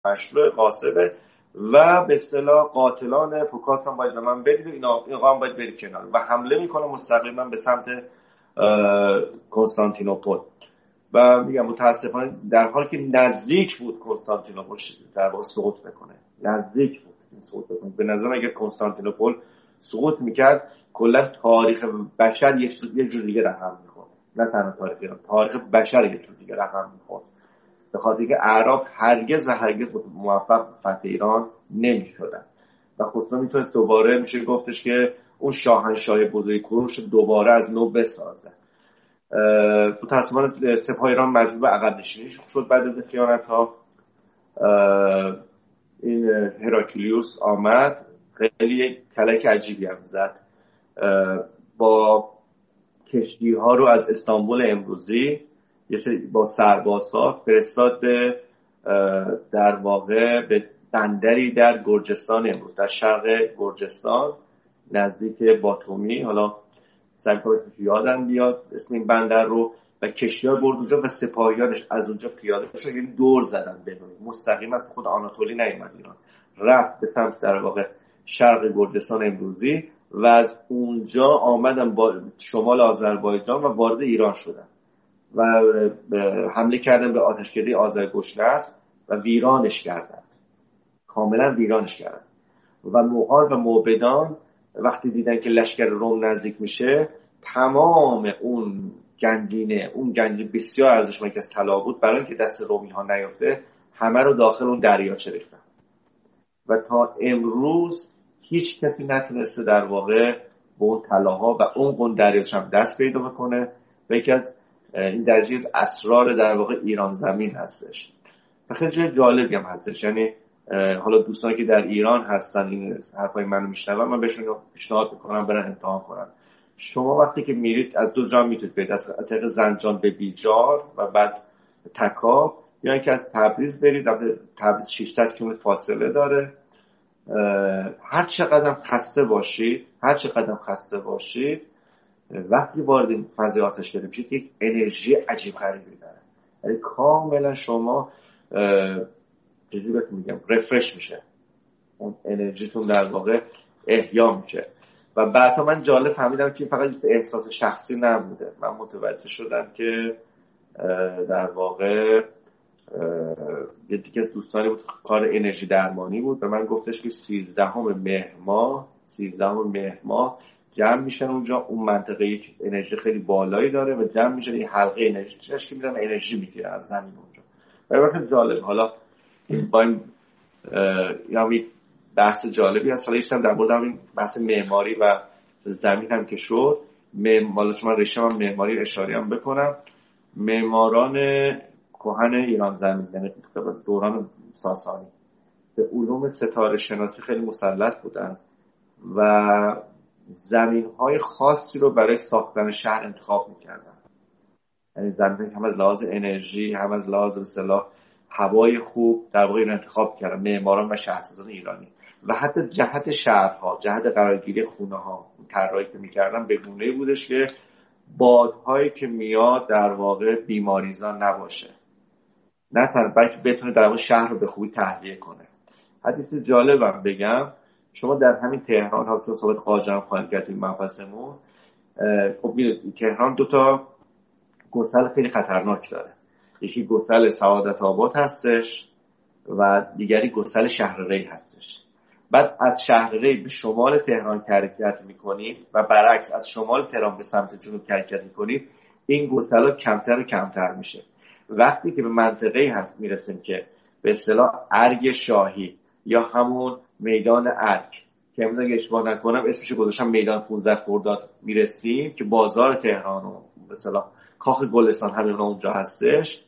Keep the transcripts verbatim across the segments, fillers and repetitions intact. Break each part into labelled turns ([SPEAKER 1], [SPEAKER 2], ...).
[SPEAKER 1] مشروع غاصبه و به اصطلاح قاتلان پوکاس هم باید به من بدید، اینا این قام باید برید کنار و حمله میکنه مستقیما به سمت کنستانتینوپل. و میگم متاسفانه در حالی که نزدیک بود کنستانتینوپل در واقع سقوط بکنه، نزدیک بود این سقوط بکنه. به نظر اگر کنستانتینوپل سقوط میکرد کلا تاریخ بشر یه جور دیگه رقم میخورد، نه تنها تاریخ ایران، تاریخ بشر یه جور دیگه رقم میخورد، به خاطر که اعراب هرگز و هرگز موفق فتح ایران نمیشدن و خسرو میتونست دوباره میشه گفتش که اون شاهنشاهی بزرگ کوروش دوباره از نو بسازه. متأسفانه سپاه ایران مجبور به عقب نشینی شد بعد از خیانت ها. این هراکلیوس آمد خیلی کلک عجیبی هم زد، با کشتی ها رو از استانبول امروزی یه سری با سربازها فرستاد به در واقع به بندری در گرجستان امروز، در شرق گرجستان نزدیک باتومی، حالا سرکار اسمش یادم بیاد اسم این بندر رو، و کشتی‌ها برد اونجا و سپاهیانش از اونجا پیاده شد، یعنی دور زدن بدون مستقیم از خود آناتولی نیومد ایران، رفت به سمت در واقع شرق گرجستان امروزی و از اونجا آمدن با شمال آذربایجان و وارد ایران شدن و حمله کردن به آتشکده آذرگشنست و ویرانش کردند، کاملا ویرانش کردند. و موغان و موبدان وقتی دیدن که لشکر روم نزدیک میشه، تمام اون گنجینه، اون گنج بسیار ارزشمندی که از طلا بود، برای اینکه دست رومی ها نیفته همه رو داخل اون دریاچه ریختن و تا امروز هیچ کسی نتونسته در واقع به اون طلاها و اون اون دریاچه هم دست پیدا بکنه و یکی از این درجه از اسرار در واقع ایران زمین هستش. خیلی جای جالبی هم هستش، یعنی حالا دوستانی که در ایران هستن این حرفای منو میشنون، من بهشون پیشنهاد میکنم برن امتحان کنن. شما وقتی که میرید از دو جا میتونید برید، از طریق زنجان به بیجار و بعد تکا، یا اینکه از تبریز برید. تبریز ششصد کیلومتر فاصله داره. هر چقدر خسته باشید هر چقدر خسته باشید وقتی وارد این فضای آتشکده میشید یک انرژی عجیب غریبی داره، یعنی کاملا شما چجوری بهتون میگم رفرش میشه، اون انرژیتون در واقع احیا میشه. و بعدا من جالب فهمیدم که فقط احساس شخصی نبوده، من متوجه شدم که در واقع یکی از دوستانی بود کار انرژی درمانی بود و من گفتش که سیزدهم مهر ماه سیزدهم مهر ماه جمع میشن اونجا، اون منطقه یک انرژی خیلی بالایی داره و جمع میشن این حلقه انرژی که میذارن انرژی میگیره از زمین اونجا. برای جالب. حالا با این یعنی بحث جالبی هست. حالا ایشتم در مورد همین بحث معماری و زمین هم که شد، حالا چون من رشتم هم معماری اشاره هم بکنم، معماران کهن ایران زمین یعنی دوران ساسانی به علوم ستاره شناسی خیلی مسلط بودن و زمین‌های خاصی رو برای ساختن شهر انتخاب می‌کردن، یعنی زمین هم از لحاظ انرژی هم از لحاظ اصطلاح هوای خوب در واقع این انتخاب کردن معماران و شهرسازان ایرانی. و حتی جهت شهرها، جهت قرارگیری خونه‌ها، طراحی که می‌کردن به گونه‌ای بودش که بادهایی که میاد در واقع بیماریزا نباشه، نه تنها بلکه بتونه در واقع شهر رو به خوبی تهویه کنه. حدیث جالبم بگم، شما در همین تهران ها چون صحبت قاجار خواهیم کرد این مبحثمون، خب میدونید تهران دو تا گسل خیلی خطرناک داره، یکی گسل سعادت آباد هستش و دیگری گسل شهر ری هستش. بعد از شهر ری به شمال تهران حرکت میکنیم و برعکس از شمال تهران به سمت جنوب حرکت میکنیم، این گسلا کمتر و کمتر میشه. وقتی که به منطقه‌ای هست میرسیم که به اصطلاح ارگ شاهی یا همون میدان ارگ که امروز اگه اشتباه نکنم اسمش گذاشتم میدان پانزده خرداد میرسیم که بازار تهران و به اصطلاح کاخ گلستان همین اونجا هستش،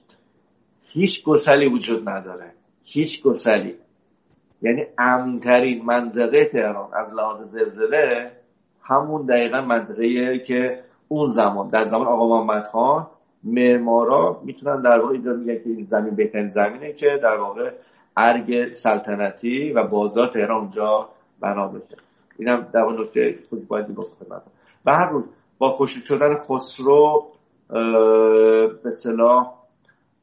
[SPEAKER 1] هیچ گسلی وجود نداره، هیچ گسلی. یعنی امن‌ترین منطقه تهران از لحاظ زلزله همون دقیقاً منطقه‌ایه که اون زمان در زمان آقا محمد خان معمارا میتونن در واقع اینجا میگن که این زمین بهترین زمینه که در واقع ارگ سلطنتی و بازار تهران اونجا بنا بشه. اینم در واقع نکته خود باید گفت خدمتتون. به هر حال با کشته شدن خسرو به اصطلاح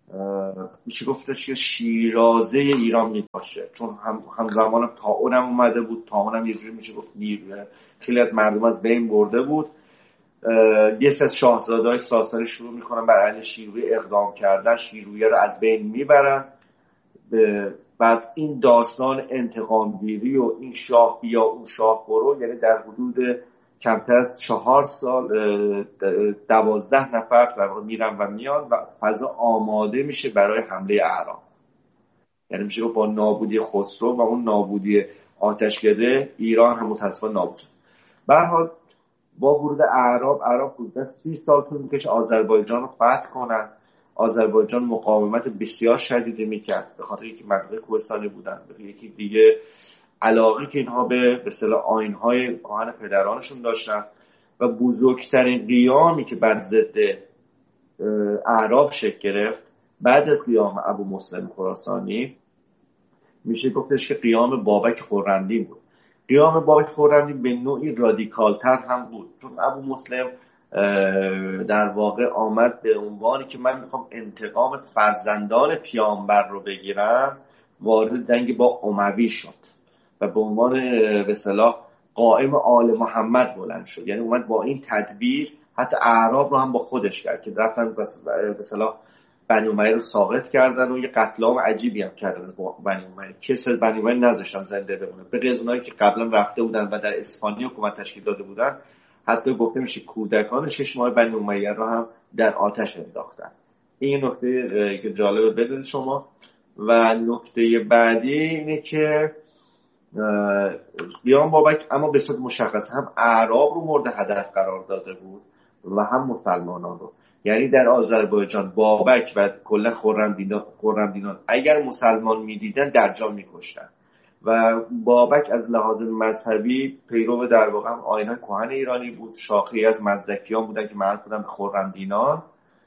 [SPEAKER 1] میشه گفتش که شیرازه ایران میپاشه، چون هم همزمان طاعون هم اومده بود. طاعون هم یه جوری میشه گفت خیلی از مردم از بین برده بود. یه سری از شاهزاده‌های ساسانی شروع میکنن بر علیه شیرویه اقدام کردن، شیرویه رو از بین میبرن. بعد این داستان انتقامگیری و این شاه بیا اون شاه برو، یعنی در حدود کمتر از چهار سال دوازده نفر در واقع میرن و میان و فضا آماده میشه برای حمله اعراب. یعنی میشه با نابودی خسرو و اون نابودی آتشکده ایران هم متأسفانه نابود شد. به هر حال با ورود اعراب اعراب حدود سی سال طول میکشه آذربایجان رو فتح کنن. آذربایجان مقاومت بسیار شدیدی میکرد به خاطر اینکه منطقه کوهستانی بودن، یکی دیگه علاقه که اینها به به اصطلاح آیین‌های کهن پدرانشون داشتن و بزرگترین قیامی که بر ضد اعراب شکل گرفت بعد از قیام ابو مسلم خراسانی میشه گفتش که قیام بابک خرمدین بود. قیام بابک خرمدین به نوعی رادیکالتر هم بود، چون ابو مسلم در واقع آمد به عنوانی که من میخوام انتقام فرزندان پیامبر رو بگیرم، وارد جنگ با اموی شد و به عنوان به اصطلاح قائم آل محمد بلند شد. یعنی اومد با این تدبیر حتی اعراب رو هم با خودش کرد که رفتن به اصطلاح بنی امیه رو ساقط کردن و یه قتل عام عجیبی هم کردن با بنی امیه. کسی از بنی امیه نذاشتن زنده بمونه، به غیر از اونایی که قبلا رفته بودن و در اسپانیا حکومت تشکیل داده بودن. حتی گفته میشه کودکان شش ماه بنی امیه رو هم در آتش انداختن. این نکته که جالبه بدونید شما. و نکته بعدی اینه که قیام بابک اما به صورت مشخص هم اعراب رو مورد هدف قرار داده بود و هم مسلمانان رو. یعنی در آذربایجان بابک و کلا خرمدینان خرمدینان اگر مسلمان میدیدن در جا میکشتن و بابک از لحاظ مذهبی پیرو در واقع هم آیین کهن ایرانی بود، شاخه‌ای از مزدکیان بودن که معروف بودن به خرمدینان.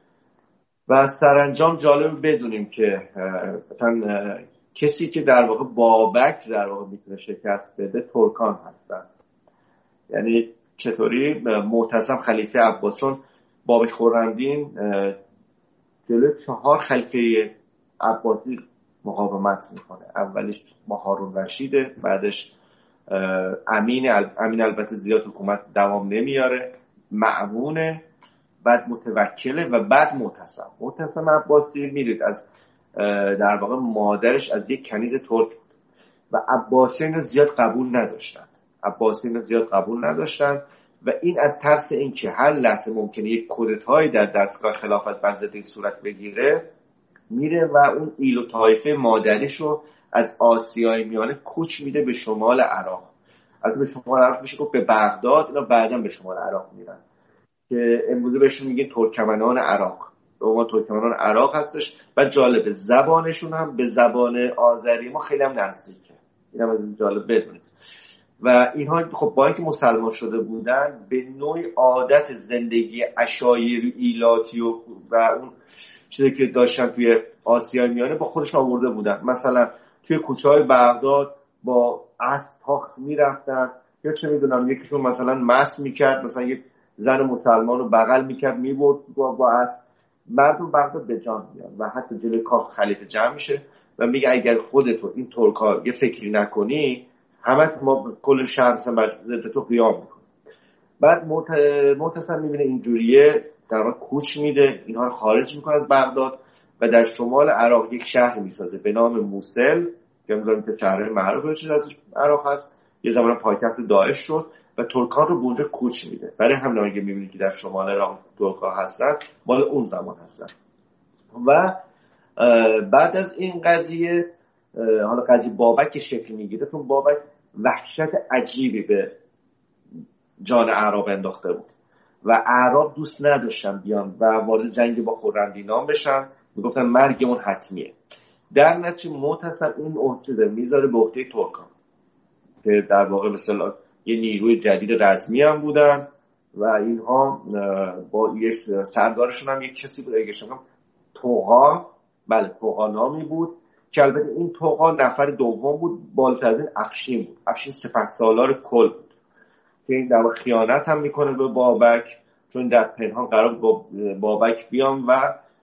[SPEAKER 1] و سرانجام جالب بدونیم که مثلا کسی که در واقع بابک در واقع میتونه شکست بده ترکان هستن. یعنی چطوری؟ معتصم خلیفه عباس، چون بابک خرمدین جلوی چهار خلیفه عباسی مقاومت میکنه. اولیش با هارون رشیده، بعدش امین امین البته زیاد حکومت دوام نمیاره، مأمونه، بعد متوکله و بعد معتصم. معتصم عباسی میرید از در واقع مادرش از یک کنیز ترک بود و عباسیان زیاد قبول نداشتند. عباسیان زیاد قبول نداشتند و این از ترس اینکه هر لحظه ممکنه یک کودتایی در دستگاه خلافت بر ضد این صورت بگیره، میره و اون ایل و طایفه مادریشو از آسیای میانه کوچ میده به شمال عراق. البته به شمال عراق میشه گفت به بغداد، اینا بعداً به شمال عراق میرن که امروزه بهشون میگه ترکمنان عراق. به عنوان ترکمنان عراق هستش. و جالبه زبانشون هم به زبان آذری ما خیلی هم نزدیکه. اینم از جالب بدونید. و اینها خب با اینکه مسلمان شده بودن به نوعی عادت زندگی عشایری ایلاتی و و اون چیزی که داشتن توی آسیای میانه با خودشون آورده بودن. مثلا توی کوچه‌های بغداد با اسب تاخت میرفتن، یا چه میدونم یکیشون مثلا مس میکرد، مثلا یک زن مسلمان رو بغل میکرد میبرد با, با اسب. مردم بغداد به جان میان و حتی جلوی کاخ خلیفه جمع میشه و میگه اگر خودتو این ترکا یه فکری نکنی همه ما کل شهر مثلا ضد تو قیام میکنه. بعد معتصم میبینه اینجوریه، در واقع کوچ میده، اینها رو خارج میکنه از بغداد و در شمال عراق یک شهر میسازه به نام موصل که میذاریم که شهر معروف چیز از عراق هست. یه زمان پایتخت داعش شد و ترکان رو به اونجا کوچ میده. برای همین اگه میبینید که در شمال عراق ترکا هستن مال اون زمان هستن. و بعد از این قضیه حالا قضیه بابک شکل میگیره، چون بابک وحشت عجیبی به جان اعراب انداخته بود و اعراب دوست نداشتن بیان و وارد جنگ با خرمدینان بشن، میگفتن مرگمون حتمیه. در نتیجه معتصم این عهده میذاره به عهده ترکان که در واقع به اصطلاح یه نیروی جدید رزمی هم بودن و اینها با یک سردارشون هم یک کسی بود اگه شما توغا، بله توغا نامی بود که البته این توغا نفر دوم بود، بالاترین افشین بود. افشین سپهسالار کل بود که این در واقع خیانت هم میکنه به بابک، چون در پنهان قرار با بابک بیان و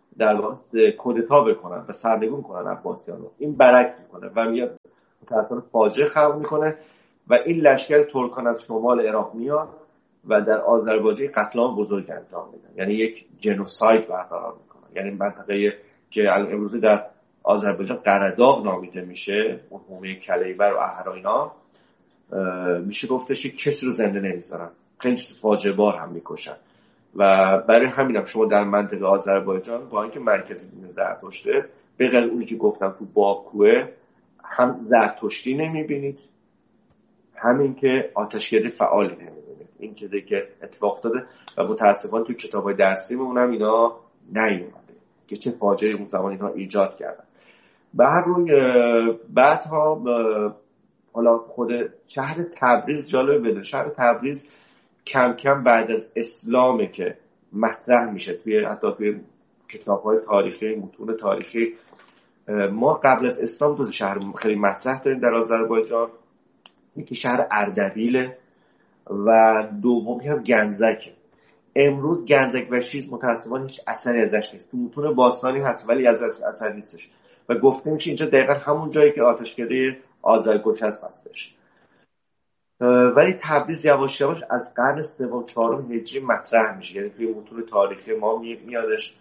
[SPEAKER 1] در واقع کودتا بکنن و سرنگون کنن عباسیان رو. این برعکس میکنه و میاد متأسفانه فاجعه خلق میکنه و این لشکر ترکان از شمال عراق میاد و در آذربایجان قتل عام بزرگ انجام میدن، یعنی یک جنوساید برقرار میکنن. یعنی منطقه که امروزه در آذربایجان قره‌داغ نامیده میشه، اون حومه کلیبر و اهراینا، میشه گفتش که کسی رو زنده نمیذارن، خیلی فاجعه بار هم میکشن. و برای همینم شما در منطقه آذربایجان با اینکه مرکز دین زرتشته، به غیر اونی که گفتم تو باکوه، هم زرتشتی نمیبینید، همین که آتشگردی فعالی نمیبینید. این چیزی که اتفاق افتاده و متاسفانه تو کتابای درسیمون هم اینا نیومده که چه فاجعه‌ای اون زمان اینها ایجاد کردن. بعد روی بعدها حالا خود شهر تبریز جالب بده، شهر تبریز کم کم بعد از اسلامه که مطرح میشه توی حتی توی کتاب‌های تاریخی، متون تاریخی. ما قبل از اسلام دو شهر خیلی مطرح داریم در آذربایجان، یکی شهر اردبیله و دومی هم گنزکه. امروز گنزک و شیز متأسفانه هیچ اثری ازش نیست، تو متون باستانی هست ولی از اثر نیستش و گفته میشه اینجا دقیقا همون جایی که آتشکده آذرگوش هستش. ولی تبریز یواش یواش از قرن سوم چهارم هجری مطرح میشه، یعنی توی متون تاریخی ما میادش.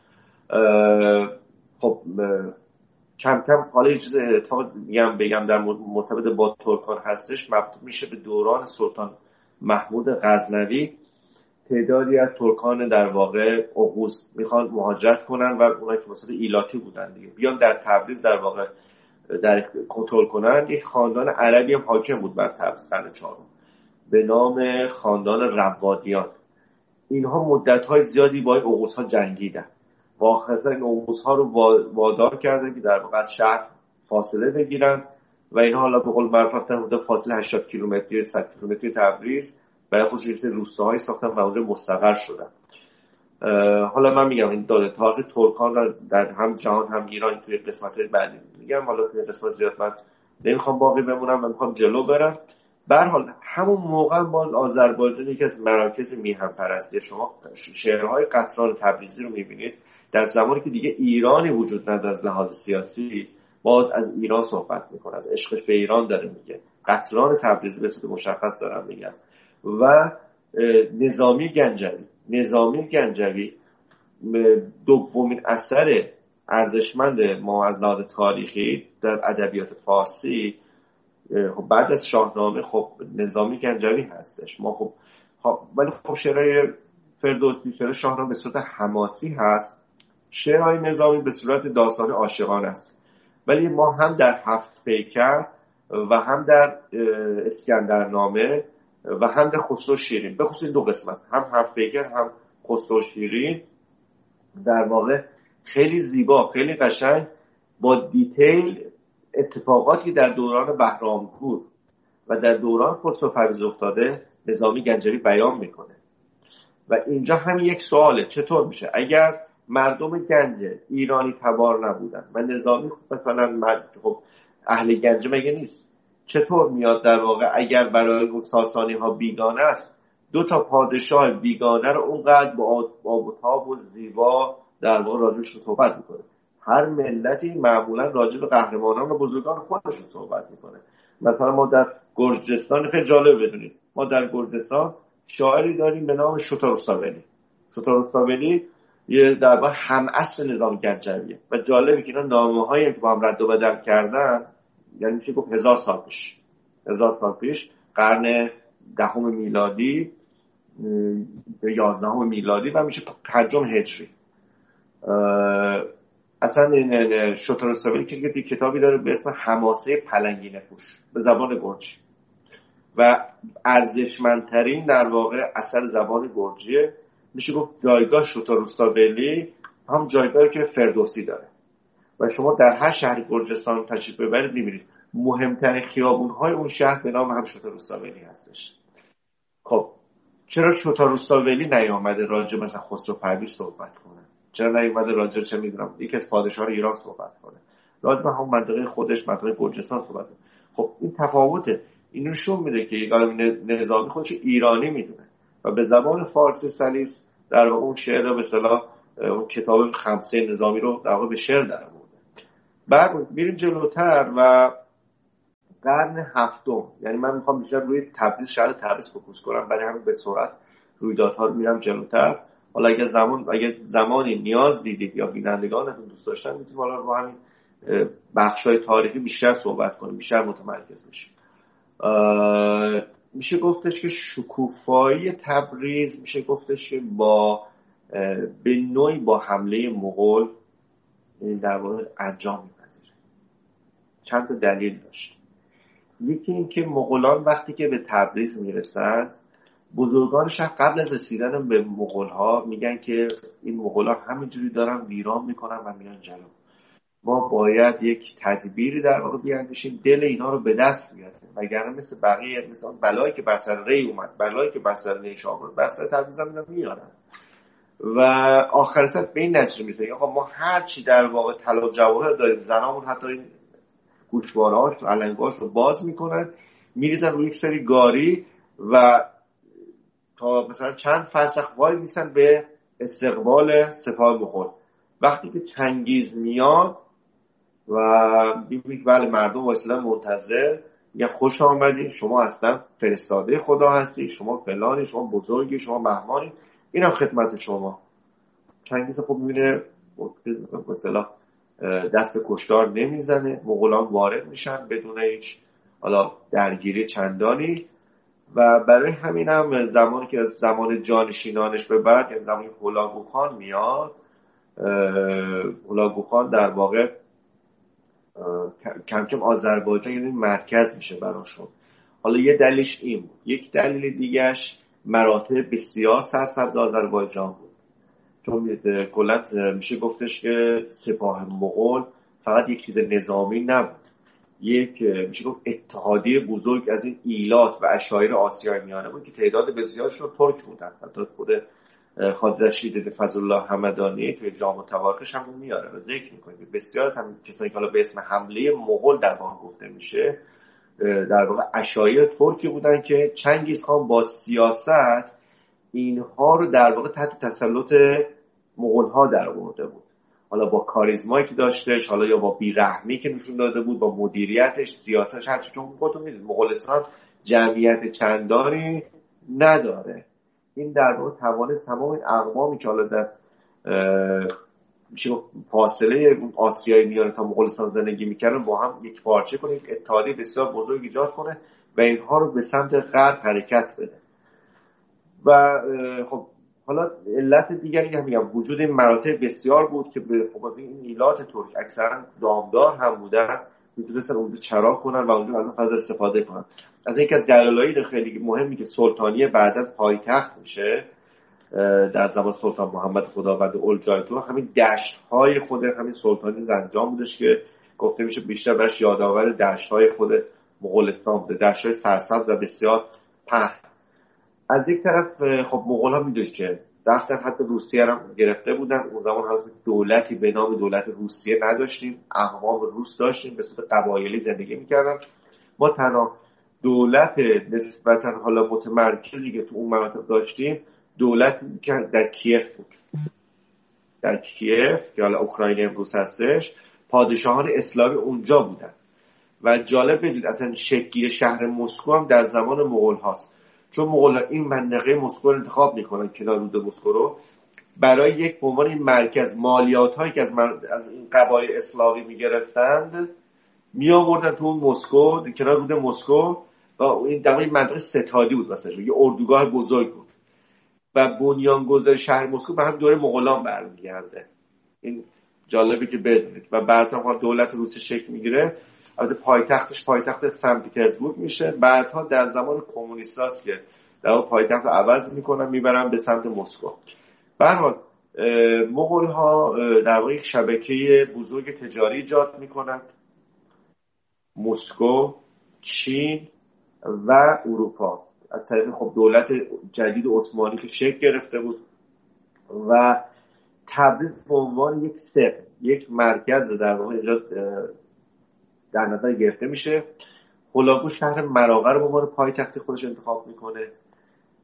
[SPEAKER 1] خب کم کم حالا یه چیز اتفاق میگم بگم در مرتبط با ترکان هستش، مربوط میشه به دوران سلطان محمود غزنوی. تعدادی از ترکان در واقع اوغوز میخوان مهاجرت کنن و اونایی که واسه ایلاتی بودن دیگه بیان در تبریز در واقع در کنترل کنن. یک خاندان عربی هم حاکم بود بر تبریز قرن چهارم به نام خاندان روادیان. اینها مدت‌های زیادی با این اوغوزها جنگیدن و آخرسر این اوغوزها رو وادار کردن که در واقع از شهر فاصله بگیرن و اینها حالا به قول معروف رفتن حدود فاصله هشتاد کیلومتری صد کیلومتری تبریز برای خودش روستاهایی ساختن و اونجا مستقر شدن. حالا من میگم این داده تاریخ ترکان را در هم جهان هم ایران توی قسمت‌های بعدی میگم، حالا توی قسمت زیاد من نمیخوام باقی بمونم، من میخوام جلو برم. به هر حال همون موقع باز آذربایجان یکی از مراکز میهن پرستی، شما شعرهای قطران تبریزی رو میبینید در زمانی که دیگه ایرانی وجود نداره از لحاظ سیاسی، باز از ایران صحبت میکنه، از عشقش به ایران داره میگه. قطران تبریزی به صورت مشخص دارم میگم. و نظامی گنجوی نظامی گنجوی دومین اثر ارزشمند ما از لحاظ تاریخی در ادبیات فارسی خب بعد از شاهنامه خب نظامی گنجوی هستش. ما خب ولی خب شعرهای فردوسی، شعر شاهنامه به صورت حماسی هست، شعرهای نظامی به صورت داستان عاشقانه است. ولی ما هم در هفت پیکر و هم در اسکندرنامه و هم در خسرو شیرین، به خصوص دو قسمت، هم هفت پیکر هم خسرو شیرین، در واقع خیلی زیبا، خیلی قشنگ با دیتیل اتفاقاتی که در دوران بهرامپور و در دوران خسرو پرویز افتاده نظامی گنجوی بیان میکنه. و اینجا هم یک سواله، چطور میشه اگر مردم گنج ایرانی تبار نبودن و نظامی مثلا خب اهل گنج مگه نیست، چطور میاد در واقع اگر برای اون ساسانی ها بیگانه است، دو تا پادشاه بیگانه رو اونقدر با آب و تاب و زیبا در واقع راجبش رو صحبت میکنه. هر ملتی معمولا راجب قهرمانان و بزرگان خودشون صحبت میکنه. مثلا ما در گرجستان، خیلی جالب بدونید، ما در گرجستان شاعری داریم به نام شتارستاولی. شتارستاولی یه در واقع هم عصر نظام گنجویه و جالبه که اینا نامه‌هایی که با هم رد و بدل کردن، یعنی میشه گفت هزار سال پیش هزار سال پیش قرن دهم میلادی یا یازدهم میلادی و میشه پنجم هجری. اصلا این شتارستاولی که کتابی داره به اسم حماسه پلنگینه پوش به زبان گرجی و ارزشمندترین در واقع اثر زبان گرجیه. میشه گفت جایگاه شتارستاولی هم جایگاهی که فردوسی داره و شما در هر شهر گرجستان تشریف ببرید میبینید مهمترین خیابون‌های اون شهر به نام هم شتارستاولی هستش. خب چرا شتارستاولی نیامده راجع مثلا خسرو پرویز صحبت کنه؟ چرا نیامده راجع چه میدونم یکی از پادشاهان ایران صحبت کنه؟ راجع به همون منطقه خودش، منطقه گرجستان صحبت کنه. خب این تفاوته. این نشون میده که یک عالم نظامی خودش ایرانی میدونه و به زبان فارسی سلیس در واقع اون شعر رو به اصطلاح اون کتاب خمسه نظامی رو در واقع به شعر در آورده. بعد میریم جلوتر و قرن هفتم، یعنی من میخوام بیشتر روی تبریز، شهر تبریز فوکوس کنم، برای همین به سرعت رویدادها رو میرم جلوتر. حالا اگه زمان اگه زمانی نیاز دیدید یا بینندگانتون دوست داشتن میتونیم حالا رو همین بخشای تاریخی بیشتر صحبت کنیم، بیشتر متمرکز بشیم. میشه گفتش که شکوفایی تبریز میشه گفتش که با به نوعی با حمله مغول در واقع انجام می‌پذیره. چند تا دلیل داشت. یکی این که مغولان وقتی که به تبریز میرسن، بزرگان شهر قبل از رسیدن به مغول‌ها میگن که این مغول‌ها همینجوری دارن ویران میکنن و میرن جلو، ما باید یک تدبیری در واقع بیاندیشیم دل اینا رو به دست بیاریم، وگرنه مثل بقیه، مثل بلایی که بر سر ری اومد، بلایی که بر سر نیشابور، بر سر تبریز هم اینا میارن. و آخر سر به این نتیجه میرسه آقا ما هر چی در واقع طلا و جواهر داریم، زنامون حتی این گوشواره‌هاش و علنگاش رو باز میکنن، میریزن روی یک سری گاری و تا مثلا چند فرسخ وای میسن به استقبال سپاه مغول. وقتی که چنگیز میاد و میبینید بله مردم واسه منتظر، میگن خوش آمدید، شما اصلا فرستاده خدا هستی، شما فلانی، شما بزرگی، شما مهمانی، اینم خدمت شما. چنگیز خب میبینه مثلا دست به کشتار نمیزنه، مغولان وارد میشن بدون هیچ حالا درگیری چندانی. و برای همین هم زمانی که از زمان جانشینانش به بعد، یعنی زمانی هولاگو خان میاد، هولاگو خان در واقع کم کم آذربایجان یعنی مرکز میشه براشون. حالا یه دلیلش این بود. یک دلیل دیگهش مراتب بسیار سرسبز آذربایجان بود، چون کلاً میشه گفتش که سپاه مغول فقط یک چیز نظامی نبود، یک میشه گفت اتحادیه بزرگ از این ایلات و عشایر آسیای میانه بود که تعداد بسیارشون ترک بودن. حتی خود خواجه رشید فضلالله همدانی که جامع تواریخش هم میاره و ذکر میکنه که بسیار از هم کسانی که حالا به اسم حمله مغول در واقع گفته میشه در واقع عشایر ترکی بودن که چنگیز خان با سیاست اینها رو در واقع تحت تسلط مغول ها در آورده بود. حالا با کاریزمایی که داشتش، حالا یا با بیرحمی که نشون داده بود، با مدیریتش، سیاستش، هرچی، چون خودتون میدونید مغولستان جمعیت چندانی نداره. این در واقع توانست تمام این اقوامی که حالا در میشه فاصله آسیای میانه تا مغولستان زندگی میکردن با هم یک پارچه کنه، یک اتحادیه بسیار بزرگ ایجاد کنه و اینها رو به سمت غرب حرکت بده. و خب حالا علت دیگری هم میگم وجود این مراتب بسیار بود که به خاطر این ایلات ترک اکثرا دامدار هم بودن، میتونستن اونجا چرا کنن و اونجا از اون فضا استفاده کنن. از یکی از دلایل خیلی مهمی که سلطانیه بعداً پایتخت میشه در زمان سلطان محمد خداوند اولجایتو، همین دشت‌های خود همین سلطانی زنجان بودش که گفته میشه بیشتر برش یادآور دشت‌های خود مغولستان بوده، دشت‌های سرسبز و بسیار پهن. از یک طرف خب مغول‌ها میدونید که رفتن حتی روسیه رو گرفته بودن. اون زمان هنوز دولتی به نام دولت روسیه نداشتیم، اقوام روس داشتیم، به صورت قبایلی زندگی میکردن. ما تنها دولت نسبتاً حالا متمرکزی که تو اون مناطق داشتیم دولت که در کیف بود. در کیف که حالا اوکراین امروز هستش، پادشاهان اسلامی اونجا بودن. و جالب بدید اصلا شکلی شهر مسکو هم در زمان مغول هاست، چون مغول‌ها این منطقه مسکو رو انتخاب میکنن، کنار رود مسکو رو، برای یک به عنوان این مرکز مالیات هایی که از, من... از این قبایل اسلامی میگرفتند می آوردن تو اون مسکو، کنار رود مسکو، و این در این منطقه ستادی بود مثلا، یه اردوگاه بزرگ بود و بنیانگذار شهر مسکو به هم دوره مغولان برمیگرده. این جالبه که بدونید. و بعد هم دولت روسی شکل میگیره، البته پایتختش پایتخت سن پترزبورگ میشه. بعدها در زمان کمونیستاست که در واقع پایتخت رو عوض میکنن، میبرن به سمت مسکو. به هر حال مغول‌ها در واقع یک شبکه بزرگ تجاری ایجاد میکنند. مسکو، چین و اروپا از طریق خب دولت جدید عثمانی که شکل گرفته بود و تبریز به عنوان یک سر، یک مرکز در واقع ایجاد در نظر گرفته میشه. هولاگو شهر مراغه رو به عنوان پایتخت خودش انتخاب میکنه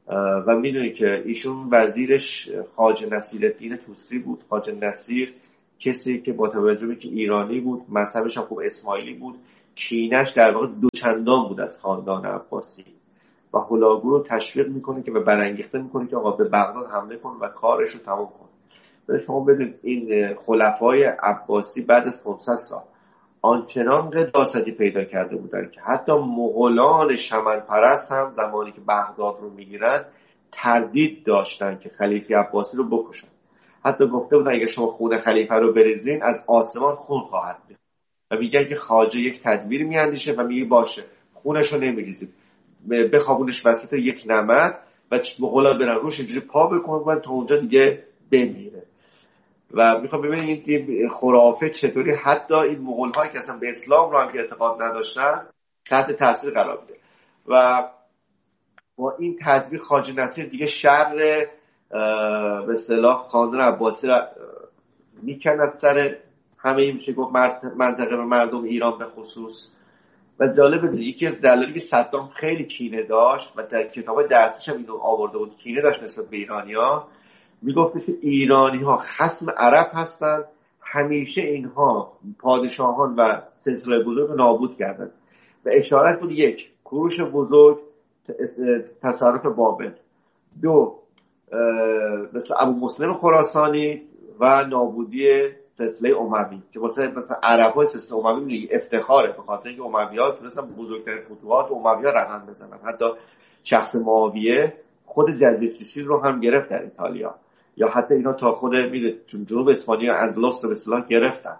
[SPEAKER 1] و میدونی که ایشون وزیرش خواجه نصیرالدین طوسی بود. خواجه نصیر کسی که با توجه به که ایرانی بود، مذهبش هم خوب اسماعیلی بود، کینش در واقع دوچندان بود از خاندان عباسی و هولاکو رو تشویق میکنه که به برانگیخته میکنه که آقا به بغداد حمله کن و کارش رو تمام کن. به شما بدونید این خلفای عباسی بعد از پانصد سال آنچنان قداستی پیدا کرده بودن که حتی مغولان شمن پرست هم زمانی که بغداد رو میگیرن تردید داشتن که خلیفه عباسی رو بکشن. حتی گفته بودن اگه شما خون خلیفه رو بریزین از آسمان خون خواهد بیاد و میگن که خواجه یک تدبیر میاندیشه و میگه باشه خونش رو نمیریزید، بخوابونش وسط یک نمد و مغولا برن روش اینجوری پا بکنن تا اونجا دیگه بمیره. و میخوام ببینید این خرافه چطوری حتی این مغول هایی که اصلا به اسلام رو هم که اعتقاد نداشتن تحت تاثیر قرار میده و با این تدبیر خواجه نصیر دیگه شر به اصطلاح خاندان عباسی را میکند از سر همه این میشه گفت منطقه مردم ایران به خصوص. و جالب بدید یکی از دلایلی که صدام خیلی کینه داشت و در کتاب درسش هم اینو آورده بود، کینه داشت نسبت به ایرانی‌ها، میگفت که ایرانی‌ها خصم عرب هستند، همیشه اینها پادشاهان و سلسله بزرگ رو نابود کردند و اشارت بود یک کوروش بزرگ، تصرف بابل، دو مثل ابو مسلم خراسانی و نابودی سلسله اموی که واسه مثلا عرب‌های سلسله اموی افتخاره به خاطر اینکه اموی‌ها تونستن بزرگترین فتوحات اموی‌ها رقم بزنن. حتی شخص معاویه خود جزیره سیسیل رو هم گرفت در ایتالیا، یا حتی اینا تا خود میده چون جنوب اسپانیا اندلس به اصطلاح گرفتن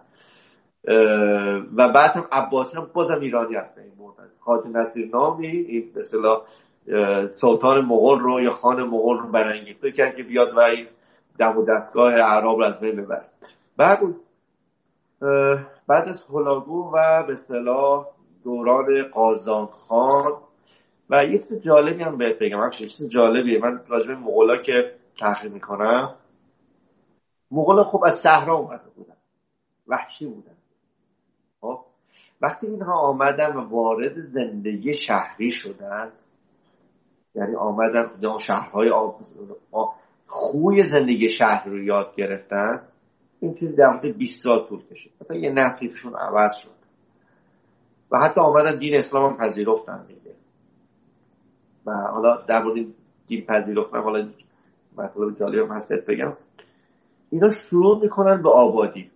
[SPEAKER 1] و بعد هم عباسی هم بازم ایرانی هست. این مورد خواجه نصیر نامی این به اصطلاح سلطان مغول رو یا خان مغول رو برانگیخته کرد که بیاد و این دم و دستگاه اعراب رو از بین ببره. بعد بعد از هولاکو و به اصطلاح دوران قازان خان و یه چیز جالبی هم بهت بگم، همین چیز جالبیه من راجع به مغولا که تحقیق میکنم، مغولا خب از صحرا اومده بودن، وحشی بودن. خب وقتی اینها آمدن و وارد زندگی شهری شدن، یعنی آمدن در شهرهای آب... آب... خوی زندگی شهر رو یاد گرفتن، این چیز در مدت بیست سال طول کشید، مثلا یه نسلی توشون عوض شد و حتی آمدن دین اسلام هم پذیرفتن دیگه. و حالا در مورد دین پذیرفتن حالا مطلب جالب هم هست بگم، اینا شروع میکنن به آبادی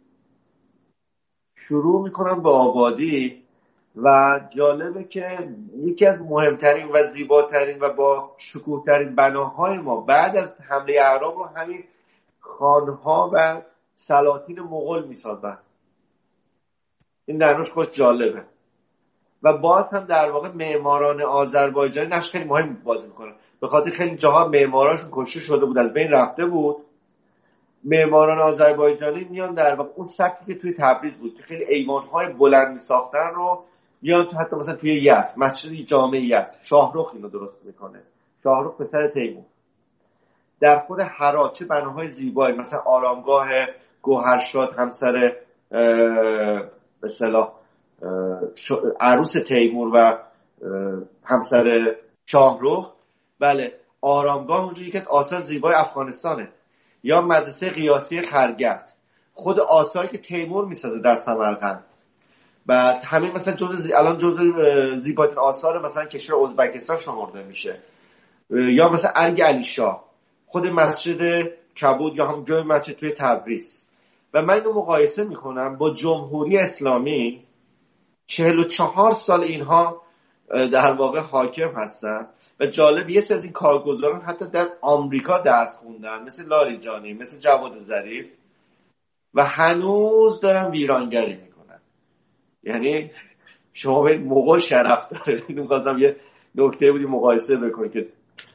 [SPEAKER 1] شروع میکنن به آبادی و جالبه که یکی از مهمترین و زیباترین و با شکوهترین بناهای ما بعد از حمله اعراب رو همین خانها و سلاطین مغول میسازن. این در روش خود جالبه و باز هم در واقع معماران آذربایجانی نقش خیلی مهم بازی میکنن، به خاطر خیلی جاها معماراشون کشته شده بود، از بین رفته بود. معماران آذربایجانی میان در واقع اون سبکی که توی تبریز بود که خیلی ایوان‌های بلند میساختن رو میان تو حتی مثلا توی یزد مسجد جامع یزد شاهرخ اینو درست میکنه، شاهرخ پسر تیمور. در خود هرات چه بناهای زیبایی، مثلا آرامگاه گوهرشاد همسر به اصطلاح عروس تیمور و همسر شاهرخ، بله آرامگاه اونجا یکی از آثار زیبای افغانستانه. یا مدرسه قیاسی خرگرد، خود آثاری که تیمور میسازه در سمرقند. بعد همین مثلا جزء زی... الان جزء زیباترین آثار مثلا کشور ازبکستان شمرده میشه. یا مثلا ارگ علی شاه، خود مسجد کبود یا هم جای مسجد توی تبریز. و من اینو مقایسه میکنم با جمهوری اسلامی، چهل و چهار سال اینها در واقع حاکم هستن و جالب یه سری از این کارگزاران حتی در آمریکا درس خوندن، مثل لاریجانی، مثل جواد ظریف، و هنوز دارن ویرانگری میکنن. یعنی شما به مغول شرف داره. اینو می‌خواستم یه نکته بودی مقایسه بکنید که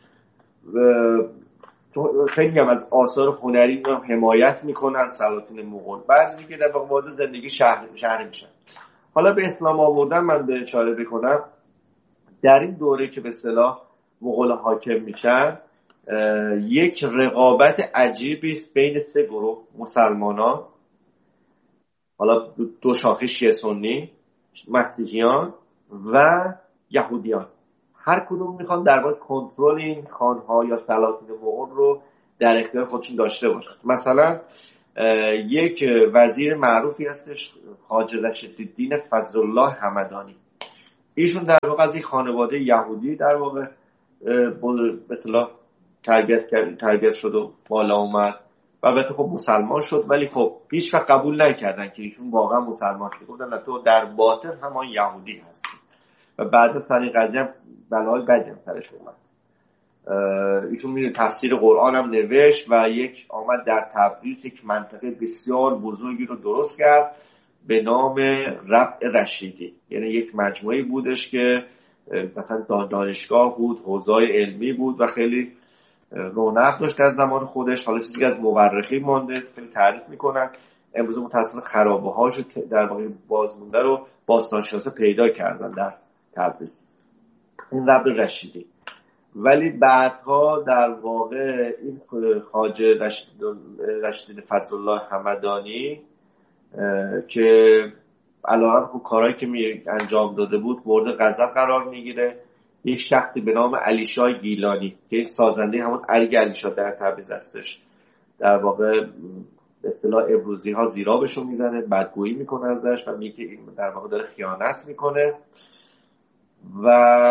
[SPEAKER 1] خیلی هم از آثار هنری رو حمایت میکنن سلاطین مغول، بعضی که در واقع وارد زندگی شهر شهر میشن. حالا به اسلام آوردن من به اشاره بکنم، در این دوره که به اصطلاح مغول حاکم میشن یک رقابت عجیبی است بین سه گروه مسلمانان، حالا دو شاخه شیعه سنی، مسیحیان و یهودیان. هر کدوم میخوان در واقع کنترل این خانها یا سلاطین مغول رو در اختیار خودشون داشته باشن. مثلا یک وزیر معروفی هستش خواجه رشیدالدین فضلالله همدانی. ایشون در واقع از یک خانواده یهودی در واقع به اصطلاح تربیت تربیت شد و بالا اومد و البته خب مسلمان شد، ولی خب هیچ وقت قبول نکردن که ایشون واقعا مسلمان شد. گفتن نه، تو در باطن همان یهودی هستی. و بعد سر این قضیه هم بلای بدی هم سرش اومد. ایشون میره تفسیر قرآن هم نوشت و یک آمد در تبریز یک منطقه بسیار بزرگی رو درست کرد به نام ربع رشیدی. یعنی یک مجموعه بودش که مثلا دانشگاه بود، حوزه‌های علمی بود و خیلی رونق داشت در زمان خودش. حالا چیزی که از مورخین مونده خیلی تعریف میکنن، امروز متأسفانه خرابه‌هاش در واقع بازمونده رو باستانشناسا پیدا کردن در تبریز، این ربع رشیدی. ولی بعدها در واقع این خواجه رشیدالدین فضلالله همدانی که علاوه بر کارهایی که می انجام داده بود مورد غضب قرار میگیره. یک شخصی به نام علیشاه گیلانی که سازنده همون ارگ علیشاه در تبریز هستش، در واقع به اصطلاح امروزی ها زیرابشو میزنه، بدگویی میکنه ازش و میگه این در واقع داره خیانت میکنه و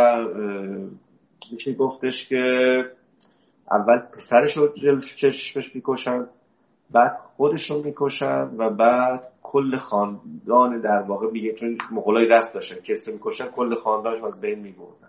[SPEAKER 1] میشه گفتش که اول پسرش رو جلوش چشمش میکشن، بعد خودشون میکشن و بعد کل خاندان در واقع میگه، چون مغولای دست داشتن کسی رو میکشن کل خاندانش از بین میبردن